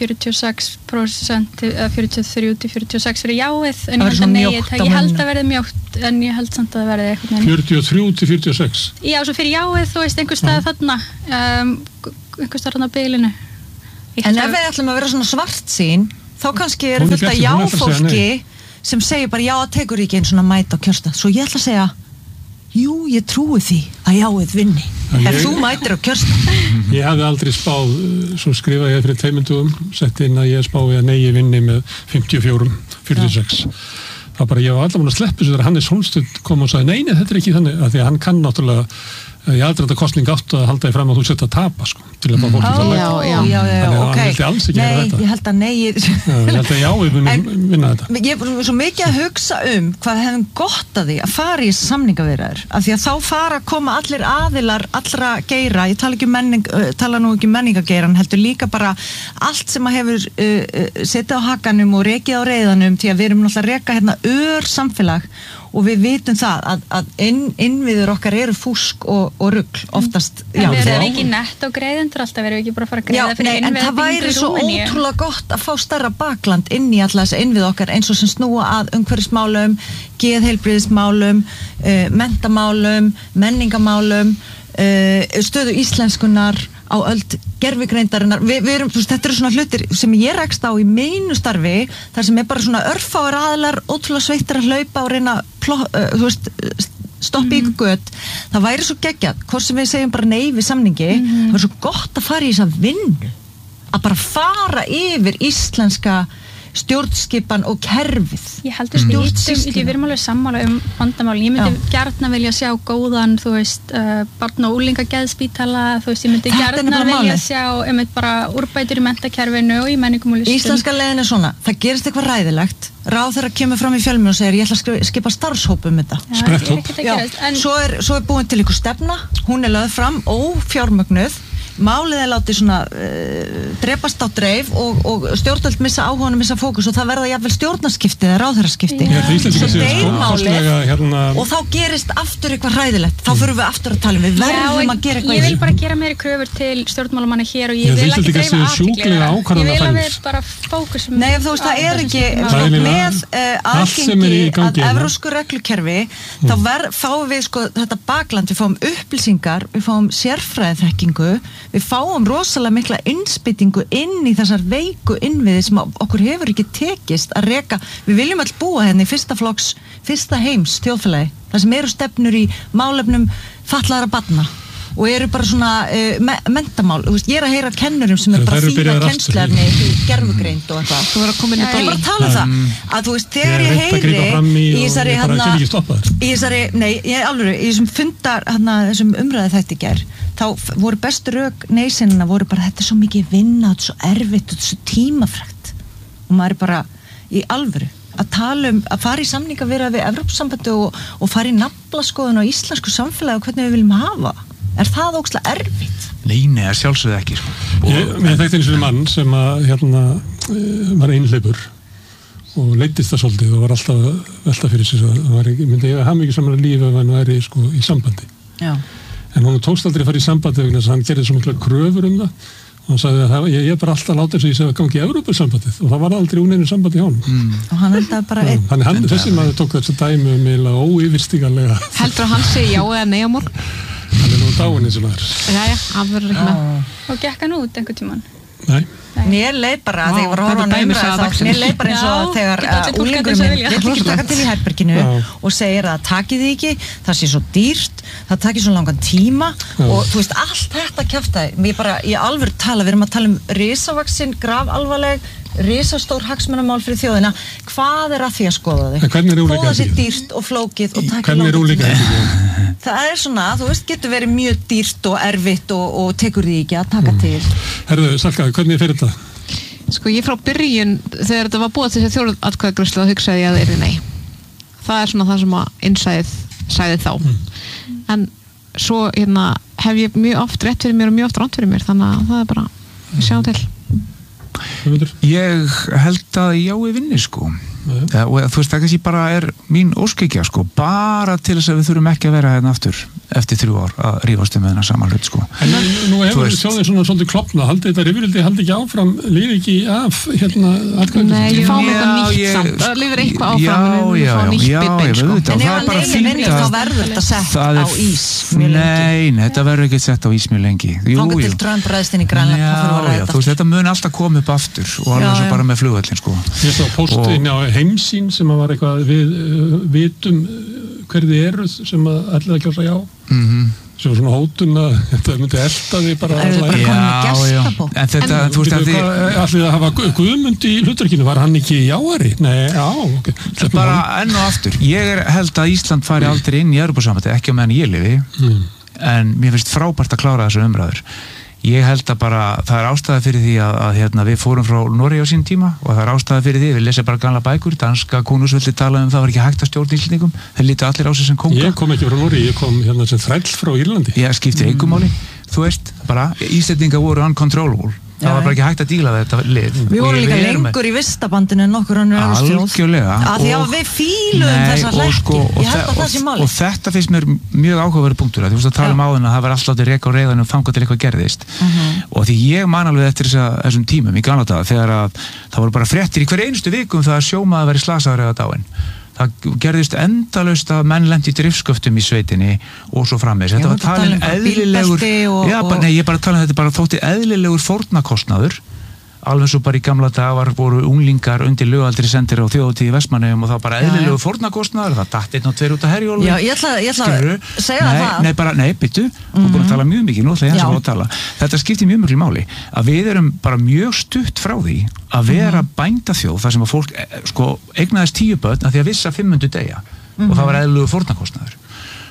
[SPEAKER 5] 46%, 43-46 fyrir jáið, en ég held að verði mjótt, en ég held samt að það verði eitthvað.
[SPEAKER 3] 43-46?
[SPEAKER 5] Já, svo fyrir jáið, þú veist, einhver stað þarna, einhver stað þarna bilinu.
[SPEAKER 2] En ef við ætlum að vera svona svartsýn, þá kannski fullt að jáfólki sem segir bara já, það tekur ekki einn svona mæta á kjörstað. Svo ég ætla að segja jú, ég trúi því að jáið vinni ef þú mætir á kjörstað.
[SPEAKER 3] Ég hafði aldrei spáð, svo skrifaði ég fyrir 2 dögum, sett inn að ég spáði að nei, ég vinni með 54-46. Það bara, ég var allavega að sleppu svo þegar Hannes Hólmsteinn kom og sagði, nei, þetta ekki þannig, af því að hann kann náttúrulega ég aðdraðanda kosning átt að halda því fram að þú setja að tapa til að fá fólki
[SPEAKER 2] þannig að hann
[SPEAKER 3] vildi alls ekki gera þetta.
[SPEAKER 2] Ég held að nei ég
[SPEAKER 3] held að já, við munum vinna þetta.
[SPEAKER 2] Ég er svo mikið að hugsa hvað hefum gott að því að fara í samningaviðræður, af því að þá fara að koma allir aðilar, allra geira, ég tala nú ekki menningageiran, heldur líka bara allt sem að hefur setið á hakanum og rekið á reiðanum, því að við erum náttúrulega að reka hérna samfélag og við vitum það að innviður okkar eru fúsk og rugl oftast.
[SPEAKER 5] En við erum ekki nett og greiðendur alltaf, við erum ekki bara að fara að greiða fyrir innviðbyggingu í Rúmeníu. En það væri svo ótrúlega gott að fá stærra bakland inn í alltaf þessi innvið okkar eins og sem snúa að umhverfismálum, geðheilbrigðismálum, menntamálum, menningamálum, stöðu íslenskunar á öld gervigreindarinnar. Við erum, þetta eru svona hlutir sem ég rekst á í mínu starfi, þar sem bara svona örfáir aðilar, ótrúlega sveittir að hlaupa og reyna stoppa ykkur gött. Það væri svo geggjað, hvort sem við segjum bara nei við samningi, það væri svo gott að fara í þessa vinnu, að bara fara yfir íslenska stjórnskipan og kerfið. Ég heldur við erum alveg sammála vandamálin. Ég myndi gjarna vilja sjá góðan, þú veist, barn- og unglingageðspítala, þú veist, ég myndi gjarna vilja sjá bara úrbætur í menntakerfinu og í menningum og listum.
[SPEAKER 2] Íslenska leiðin svona, það gerist eitthvað ræðilegt, ráðherra kemur fram í fjölmiðlum og segir ég ætla að skipa starfshóp þetta.
[SPEAKER 3] Spretthóp.
[SPEAKER 2] Svo er búin til ykkur stefna, hún er lögð fram ófjármögnuð. Málið er látið svona drepast á dreif og stjórnvöld missa áhuganum, missa fókus og það verða jafnvel stjórnarskipti eða ráðherraskipti. Og þá gerist aftur eitthvað hræðilegt. Þá förum við aftur að tala við verðum að gera eitthvað.
[SPEAKER 5] Ég vil bara gera meiri kröfur til stjórnmálamanna hér og ég vil ekki dreifa athygli. Ég vil að við bara fókusum.
[SPEAKER 2] Nei, þú veist, það er ekki með aðgengi að evrópsku reglukerfi, þá fáum við þetta bakland, við fáum upplýsingar, við fáum sérfræðiþekkingu, við fáum rosalega mikla innspýtingu inn í þessar veiku innviði sem okkur hefur ekki tekist að reka. Við viljum öll búa hérna í fyrsta heims þjóðfélagi, þar sem eru stefnur í málefnum fatlaðra barna og eru bara svona menntamál. Ég er að heyra kennurum sem er bara fína kennslarni í gerfugreind og eitthvað.
[SPEAKER 4] Þú verður að koma inn í
[SPEAKER 2] Ég er bara að tala það, að þú veist, þegar ég heyri í þessum fundar, þessum umræði þetta í gær, þá voru bestu rök neysinna voru bara þetta er svo mikið vinna, þetta er svo erfitt, þetta er svo tímafrægt og maður er bara í alvöru að tala að fara í samningaviðræður við Evrópusambandið og fara í naflaskoðun á íslensku samfélagi og hvernig við viljum hafa. Er það ógeðslega erfitt?
[SPEAKER 1] Nei, það sjálfsögðu ekki.
[SPEAKER 3] Mér þekkti eins og mann sem var einhleipur og leiddist það svolítið og var alltaf velta fyrir sig að myndi ég hafa mikið saman líf ef hann væri í sambandi.
[SPEAKER 2] Já.
[SPEAKER 3] En hún tókst aldrei að fara í sambandi vegna þess að hann gerði svo mikla kröfur það og hann sagði að ég bara alltaf láta þess að ég segja að gangi í Evrópusambandið og það var aldrei úneinu sambandi hjá honum.
[SPEAKER 2] Og hann endaði bara einn.
[SPEAKER 3] Þannig þessi maður tók þessu dæmi eiginlega óyfirstíganlega.
[SPEAKER 4] Heldur að hann segi já eða nei á morgun?
[SPEAKER 3] Hann er nú dáinn eins og maður.
[SPEAKER 4] Jæja, hann verður ekki með.
[SPEAKER 5] Og gekk hann út einhvern tímann?
[SPEAKER 3] Nei.
[SPEAKER 2] Mér leið bara, þegar ég var að horfa á umræðu þá, mér leið bara eins og þegar úlingurinn minn vill ekki taka til í herberginu og segir að takið þið ekki, það sé svo dýrt, það takir svo langan tíma og þú veist, allt þetta kjaftaði. Ég alvöru tala, við erum að tala risavaxin, grafalvarleg risastór hagsmunamál fyrir þjóðina, hvað að því að skoða þau? Þó það sé dýrt og flókið og taka langt. Það svona, þú veist, getur verið mjög dýrt og erfitt og tekur því ekki að taka til.
[SPEAKER 3] Herðu, Salka, hvernig fyrir þetta?
[SPEAKER 4] Sko, ég frá byrjun, þegar þetta var búið til þess að þjóðaratkvæðagreiðslu þá hugsaði ég að það yrði nei. Það svona það sem að innsæðið sagði þá. En svo hef ég mjög oft rétt fyrir mér og mjög oft rangt fyrir mér, þannig að það bara, við sjáum til.
[SPEAKER 1] Ég held að já ég vinni sko og þú veist það kannski bara mín óskikja sko, bara til þess að við þurfum ekki að vera hérna aftur eftir 3 ár að rífast með þennan saman hlut sko.
[SPEAKER 3] En nú hefur þjóðin svona svolítið klopna, haldið þetta rifrildi, haldið ekki áfram, lifið ekki af atkvæðum?
[SPEAKER 4] Nei, við fáum eitthvað nýtt samt, það lifir eitthvað áfram en við fáum nýtt bitbein sko.
[SPEAKER 2] En ef hann vinnur þá verður þetta sett á ís mjög lengi.
[SPEAKER 1] Nei, þetta verður ekki sett á ís mjög lengi.
[SPEAKER 2] Þangað til Trump ræðst inn í Grænland.
[SPEAKER 1] Þú veist, þetta mun alltaf koma upp aftur og alveg svo bara með flugvöllin sko.
[SPEAKER 3] Ég sá póstin á Heimsýn sem var eitthvað við vitum hverði eru sem að allir að kjósa já. Sem var svona hótun að þetta myndi elta því bara
[SPEAKER 1] en þetta, þú veist að því
[SPEAKER 3] allir að hafa Guðmund í hlutverkinu, var hann ekki jáari? Nei, ok.
[SPEAKER 1] Bara enn og aftur, ég held að Ísland fari aldrei inn í Evrópusambandið, ekki á meðan ég lifi en mér finnst frábært að klára þessu umræður. Ég held að bara, það ástæða fyrir því að við fórum frá Noregi á sín tíma og það ástæða fyrir því, við lesum bara gamla bækur, danska konungsveldi talaði það var ekki hægt að stjórna Íslendingum, þeir lítu allir á sig sem konga.
[SPEAKER 3] Ég kom ekki frá Noregi, ég kom sem þræll frá Írlandi.
[SPEAKER 1] Ég skipti engu máli, þú veist, bara, Íslendingar voru uncontrollable. Það var bara ekki hægt að díla við þetta lið.
[SPEAKER 2] Við vorum líka lengur í vistabandinu en nokkur önnur
[SPEAKER 1] algjörlega.
[SPEAKER 2] Af því að við fíluðum þessa hlekki. Ég held að það sé máli.
[SPEAKER 1] Og þetta finnst mér mjög áhugaverður punktur. Þú veist að tala áðan að það var alltaf reka á reiðanum þangað til eitthvað gerðist. Og því ég man alveg eftir þessum tímum í gamla daga þegar að það voru bara fréttir í hverju einustu viku það að sjómaður væri slasaður eða dáinn. Það gerðist endalaust að menn lenti í driftsköftum í sveitinni og svo framvegis. Þetta var talin eðlilegur ég bara tala þetta bara þótti eðlilegur fórnarkostnaður alveg svo bara í gamla daga voru unglingar undir lögaldri sendir á þjóðhátíð í Vestmannaeyjum og það bara eðlilegur fórnarkostnaður það datt 1 og 2 út af Herjólfi.
[SPEAKER 2] Já, ég ætla að segja það.
[SPEAKER 1] Nei, byttu, þú búin að tala mjög mikið nú ætla ég að tala. Þetta skiptir mjög miklu máli að við erum bara mjög stutt frá því að vera bændaþjóð þar sem að fólk eignaðist 10 börn að því að vissa 5 myndu deyja og það var eðlilegur fórnarkostnaður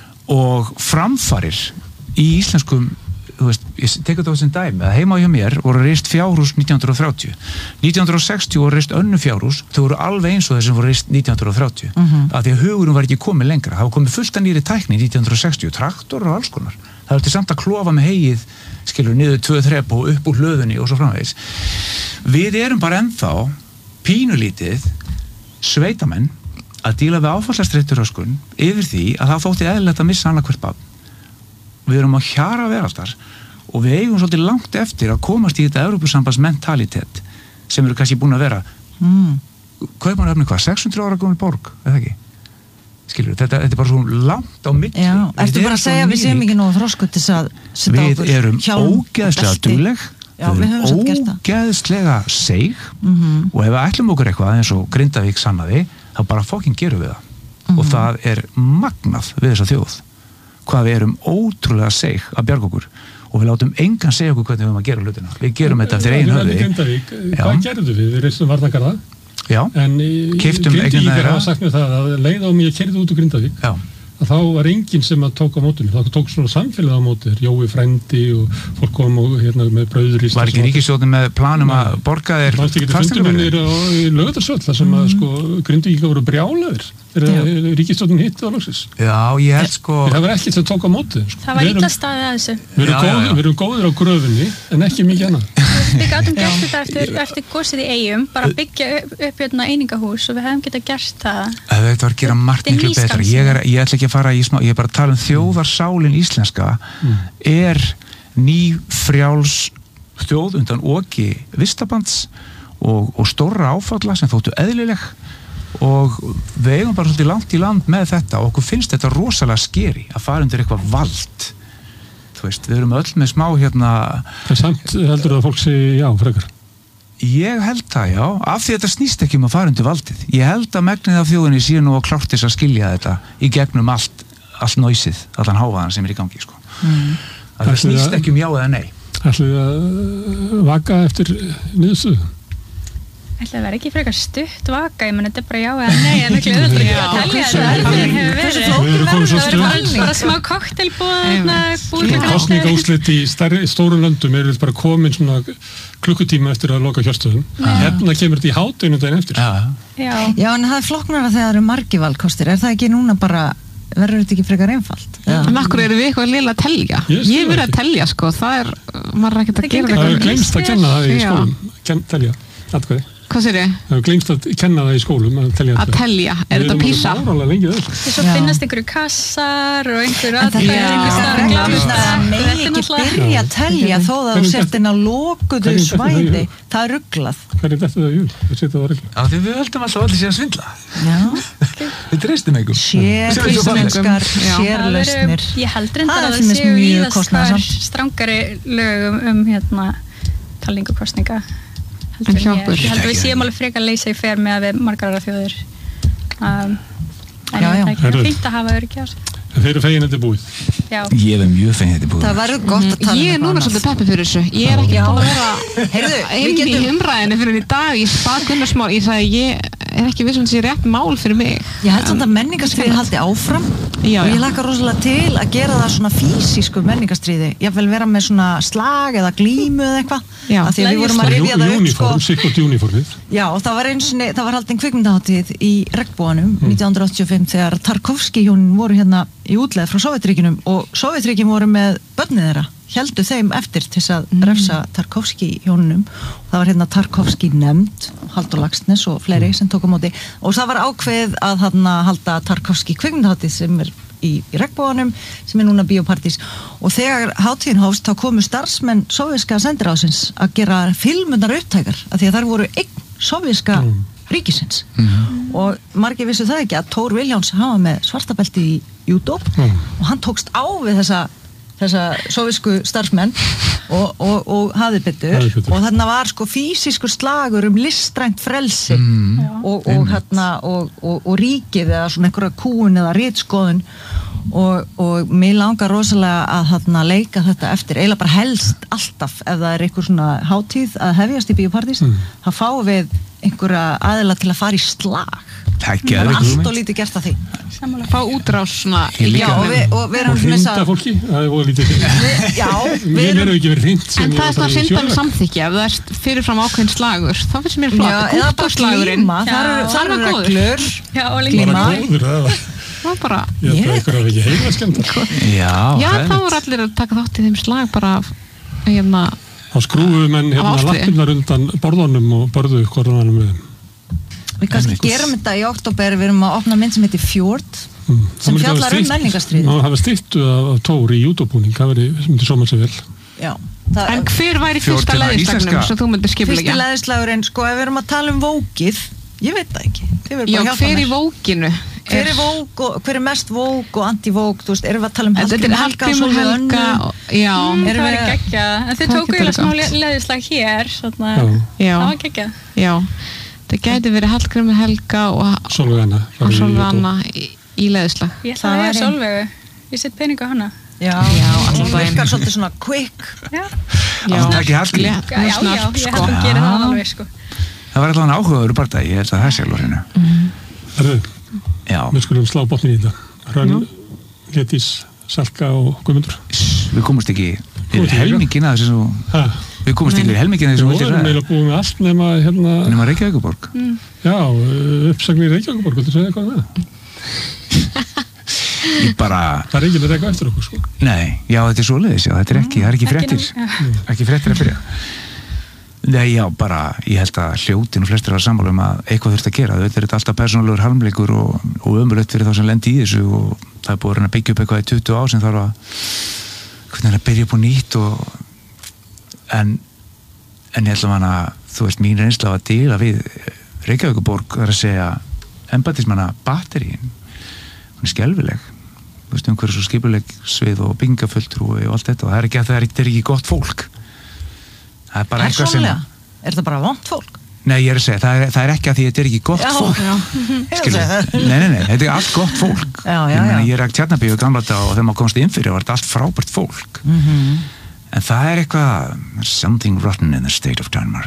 [SPEAKER 1] og framfarir í íslenskum þú veist, ég tekur þetta á þessum dæmi að heima hjá mér voru reist fjárhús 1930 1960 voru reist önnu fjárhús þau voru alveg eins og þessum voru reist 1930 af því að hugurinn var ekki komið lengra það var komið fullt að nýri tækni 1960 traktor og alls konar það var til samt að klofa með hegið skilur niður 2 þrep og upp úr hlöðunni og svo framvegis við erum bara ennþá pínulítið sveitamenn að díla við áfallastreituröskun yfir því að það þótti eðlilegt að missa annað hvert barn við erum á hjara veraldar og við eigum svolítið langt eftir að komast í þetta Evrópusambandsmentalitet sem eru kannski búin að vera Kaupmannahöfn hvað, 600 ára gömul borg, eða ekki? Skilur, þetta er bara svo langt á milli.
[SPEAKER 2] Já, ertu bara að segja að við séum ekki nógu þroskuð til að setja okkur
[SPEAKER 1] við erum ógeðslega dugleg
[SPEAKER 2] við erum
[SPEAKER 1] ógeðslega seig og ef við ætlum okkur eitthvað eins og Grindavík sannaði, þá bara fucking gerum við það og það er magnað við þessa þjóð hvað við erum ótrúlega seig að bjarga okkur og við látum engan segja okkur hvernig við höfum að gera hlutina. Við gerum þetta eftir eigin höfði.
[SPEAKER 3] Hvað gerðu við? Við reistum varnagarða.
[SPEAKER 1] Já.
[SPEAKER 3] En Grindvíkingar hafa sagt mér það að leið á mig að keyrði út úr Grindavík. Já. Að þá var enginn sem að tók á mótinu. Það tók svona samfélag á mótið. Jói frændi og fólk kom og með brauður í
[SPEAKER 1] var ekki ríkisstjórnin með planum að borga þér
[SPEAKER 3] fasteignaverðir í Laugardalsvöll þar sem að Grindvíkingar voru brjálaðir þegar ríkisstjórnin hitti á loksins.
[SPEAKER 1] Já, ég held það
[SPEAKER 3] var ekkert sem tók á mótið.
[SPEAKER 5] Það var illa staðið að þessu.
[SPEAKER 3] Við erum góðir á gröfinni en ekki mikið annað.
[SPEAKER 5] Við gátum gert þetta eftir gósið í Eyjum, bara byggja upp einingahús og við hefum getað gert það.
[SPEAKER 1] Þetta var að gera margt miklu betra. Ég ætla ekki að fara í smá, ég er bara að tala þjóðarsálin íslenska er ný frjáls þjóð undan oki vistabands og stórra áfalla sem þóttu eðlileg og við eigum bara svolítið langt í land með þetta og okkur finnst þetta rosalega skeri að fara undir eitthvað vald þú veist, við erum öll með smá
[SPEAKER 3] En samt heldur að fólk segi já, frekar?
[SPEAKER 1] Ég held það, já, af því þetta snýst ekki að fara undir valdið. Ég held að megnið af þjóðinni sé nú að klárt þess að skilja þetta í gegnum allt nóysið, allan hávaðan sem er í gangi, sko. Það snýst ekki já eða nei.
[SPEAKER 3] Ætlum við að vaka eftir niðurstöðu?
[SPEAKER 5] ætli það verði ekki frekar stutt vaka, ég menn þetta bara já eða nei, en ekki auðvitað að telja þetta bara smá kokteilbúð
[SPEAKER 3] kosningaúrslit í stórum löndum eru bara komin svona klukkutíma eftir að loka kjörstöðum hérna kemur þetta í hádeginu daginn eftir
[SPEAKER 2] Já, en það er flokknara þegar það eru margir valkostir, er það ekki núna bara verður þetta ekki frekar einfalt?
[SPEAKER 4] En akkur eru við eitthvað lilla að telja? Ég verið að telja sko, það er maður ekkert að gera
[SPEAKER 3] það er gleymst að kenna það í skólum telja, atkvæði
[SPEAKER 4] Hvað sér ég?
[SPEAKER 3] Það er gleymst að kenna það í skólum að telja,
[SPEAKER 4] er þetta PISA?
[SPEAKER 5] Svo finnast einhverju kassar og einhverju
[SPEAKER 2] það megi ekki byrja að telja þó það þú sért inn á lokuðu svæði það er ruglað
[SPEAKER 3] Hvað er þetta það júl? Það setja það ruglað
[SPEAKER 1] Já, því við höldum alltaf allir sér að svindla Við treystum einhverjum
[SPEAKER 2] sérlausnir
[SPEAKER 5] Ég held reyndar að það séu víðast strangari lögum talningu kostninga Ég held að við séum alveg frekar að leysa í fer með að við margar aðra þjóðir en það er fínt að hafa öryggi á sig
[SPEAKER 3] Þeir eru fegin þetta búið
[SPEAKER 1] Ég mjög fegin þetta búið
[SPEAKER 2] Það verður gott að tala
[SPEAKER 4] Ég er núna svolítið peppi fyrir þessu Ég er ekki búin að vera inn í umræðinu fyrir í dag Ég spað Gunnar Smár Ég sagði ég er ekki viss að það sé rétt mál fyrir mig
[SPEAKER 2] Ég held samt að menningarstríði haldi áfram og ég hlakka rosalega til að gera það svona físísku menningarstríði Ég vil vera með svona slag eða glímu eða eitthvað af því að við vorum að rifja það upp Já, það var haldin kvikmyndahátíð í Regnboganum 1985 þegar Tarkovski hjónin voru hérna í útleið frá Sovétríkjunum og Sovétríkjum voru með börnið þeirra héldu þeim eftir til þess að refsa Tarkovski hjónunum það var hérna Tarkovski nefnd Halldór Laxness og fleiri sem tók á móti og það var ákveð að halda Tarkovski kvikmyndahátíð sem er í Regnboganum sem er núna Bíópartís og þegar hátíðin hófst þá komu starfsmenn sovéska sendiráðsins að gera filmundar upptækar af því að þar voru einn sovéska ríkisins og margir vissu það ekki að Thor Vilhjálms hafa með svartabelti í judo og hann tókst á við þessa sovísku starfsmenn og hafði betur og þarna var sko físískur slagur listrænt frelsi og ríkið eða svona einhverja kúun eða ritskoðun og mér langar rosalega að leika þetta eftir, eiginlega bara helst alltaf ef það er einhver svona hátíð að hefjast í Bíópartís þá fáum við einhverja aðila til að fara í slag það er allt og lítið gert að því
[SPEAKER 4] fá útrás svona
[SPEAKER 2] og við erum
[SPEAKER 3] og hrinda fólki, það er lítið við erum ekki verið hrind
[SPEAKER 4] en það er svona hrinda með samþykki ef það er fyrirfram ákveðin slagur þá finnst mér flott,
[SPEAKER 2] eða bara glíma það eru reglur
[SPEAKER 3] glíma
[SPEAKER 4] það var bara
[SPEAKER 3] ég held að ykkur hafi ekki heila skemmt
[SPEAKER 4] já, þá voru allir að taka þátt í þeim slag bara
[SPEAKER 3] þá skrúfum menn lappirnar undan borðunum og börðu korðunum við
[SPEAKER 2] Við kannski gerum þetta í október, við erum að opna mynd sem heitir Fjord sem fjallar menningarstríði.
[SPEAKER 3] Það var styttu af Thor í júdóbúning, það myndi sóma sig vel.
[SPEAKER 2] Já.
[SPEAKER 4] En hver væri fyrsta leðislagnum sem þú myndir skipulegja?
[SPEAKER 2] Fyrsta leðislagurinn, sko, ef við erum að tala um vókið, ég veit það ekki.
[SPEAKER 4] Já, hver í vókinu?
[SPEAKER 2] Hver er mest vók og anti-vók, þú veist, erum við að tala um
[SPEAKER 4] Hallgrímur Helga
[SPEAKER 5] Já, það var geggjað. En þau tóku eiginlega smá leðislag hér, svona, það var geggjað.
[SPEAKER 4] Já. Það gæti verið Hallgrímur Helga og
[SPEAKER 3] Sólveig
[SPEAKER 4] Anna í leðislag.
[SPEAKER 5] Ég ætla að vera Sólveigu. Ég set pening á hana.
[SPEAKER 2] Já, alltaf virkar svolítið svona quick.
[SPEAKER 1] Já, ekki Hallgrím.
[SPEAKER 5] Já, ég held að hún gerir það alveg, sko.
[SPEAKER 1] Það var alltaf áhugaður bara ég held að það sé alveg hérna.
[SPEAKER 3] Við skulum slá botnin í þetta. Hrönn, Létís, Salka og Guðmundur.
[SPEAKER 1] Við komumst ekki yfir helmingina þessu svo... Við komumst ekki yfir helmingina þessu...
[SPEAKER 3] Við vorum meira búin með allt
[SPEAKER 1] nema Reykjavíkurborg.
[SPEAKER 3] Já, uppsagnir Reykjavíkurborg, viltu segja eitthvað með það? Það er ekki að reyka eftir okkur, sko.
[SPEAKER 1] Nei, já, þetta er svoleiðis, já, þetta er ekki fréttir. Ekki fréttir að byrja. Nei, já, bara, ég held að hljótin og flestir var sammála að eitthvað þurft að gera. Þetta er alltaf persónulegur harmleikur og ömurlegt fyrir þá sem lendi í þessu og það er búið að reyna að byggja upp eitthvað í 20 ár sem þarf að byrja upp á nýtt en ég held að þú veist, mín reynsla að díla við Reykjavíkurborg er að segja embættismanna batterín hún er skelfileg þú veist, umhverfis og skipuleg svið og byggingafulltrúi og allt þetta og það er ekki gott fólk það er bara eitthvað sem
[SPEAKER 2] er þetta bara vont fólk?
[SPEAKER 1] Nei, ég er að segja, það er ekki að því þetta er ekki gott fólk Nei, þetta er allt gott fólk ég er ekki Tjarnabíu gamla þetta og þegar maður komst inn fyrir var þetta allt frábært fólk en það er eitthvað something rotten in the state of Denmark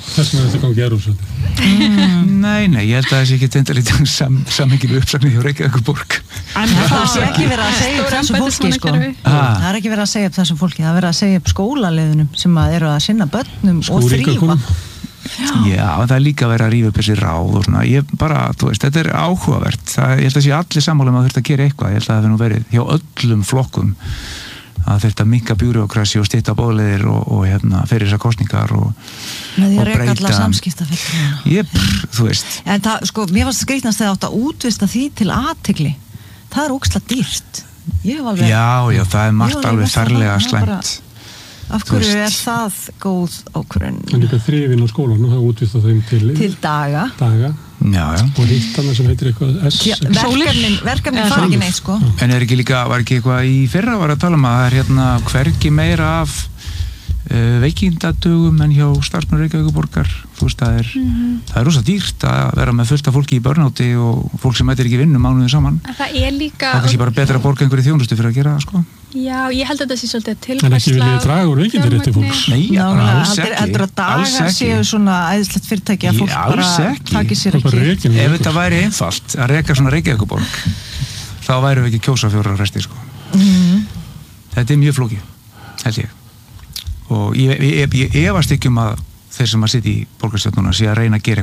[SPEAKER 3] Þess vegna þetta gangi Evrópusambandið.
[SPEAKER 1] Nei, ég held að það sé ekki tendalítið samhenginu uppsagni hjá Reykjavíkurborg.
[SPEAKER 2] En það sé ekki verið að segja upp þessu fólki, sko. Það er ekki verið að segja upp þessu fólki, það er verið að segja upp skólaliðunum sem eru að sinna börnum og þrífa. Já, það er líka verið að rífa upp þessi ráð og svona. Ég bara, þetta er áhugavert. Ég held að sé allir sammála að þurft að gera eitthvað. Ég held að það hefur nú verið hjá öllum flokkum að þurft að minnka bjúrókrasi og stytta boðleiðir og fyrir þessar kosningar og með því að reka alla samskiptafulltrúana.
[SPEAKER 1] Þú veist. En
[SPEAKER 2] það, sko, mér varst skrýtnast þegar átt að útvista því til athygli. Það er ógeðslega dýrt. Já, það er margt alveg ferlega slæmt. Af hverju er það góð ákvörðun?
[SPEAKER 3] En líka þrifin á skólanum, það útvista þeim til
[SPEAKER 2] daga.
[SPEAKER 1] Já.
[SPEAKER 3] Og hitt annað sem heitir eitthvað
[SPEAKER 2] verkefnin fara ekki neitt, sko.
[SPEAKER 1] En var ekki eitthvað í fyrra var að tala um að það er hvergi meira af veikindadögum en hjá starfsmenn Reykjavíkurborgar. Þú veist, það er rosa dýrt að vera með fullt af fólki í börnáti og fólk sem mætir ekki vinnu mánuðið saman.
[SPEAKER 5] Það er líka...
[SPEAKER 1] Það er kannski bara betra að borga einhverju þjónustu fyrir að gera það, sko.
[SPEAKER 5] Já, ég held að þetta sé svolítið tilfærsla...
[SPEAKER 3] En ekki viljið draga úr veikindarétti fólks?
[SPEAKER 1] Nei, alls ekki.
[SPEAKER 2] Heldur að dagar séu svona æðislegt fyrirtæki að fólk bara taki sér ekki.
[SPEAKER 1] Ef þetta væri einfalt að reka svona Reykjavíkurborg, þá væru við ekki kjósa 4 resti, sko. Þetta er mjög flókið, held ég. Og ég efast ekki að þeir sem að sitja í borgarstjórnuna sé að reyna að gera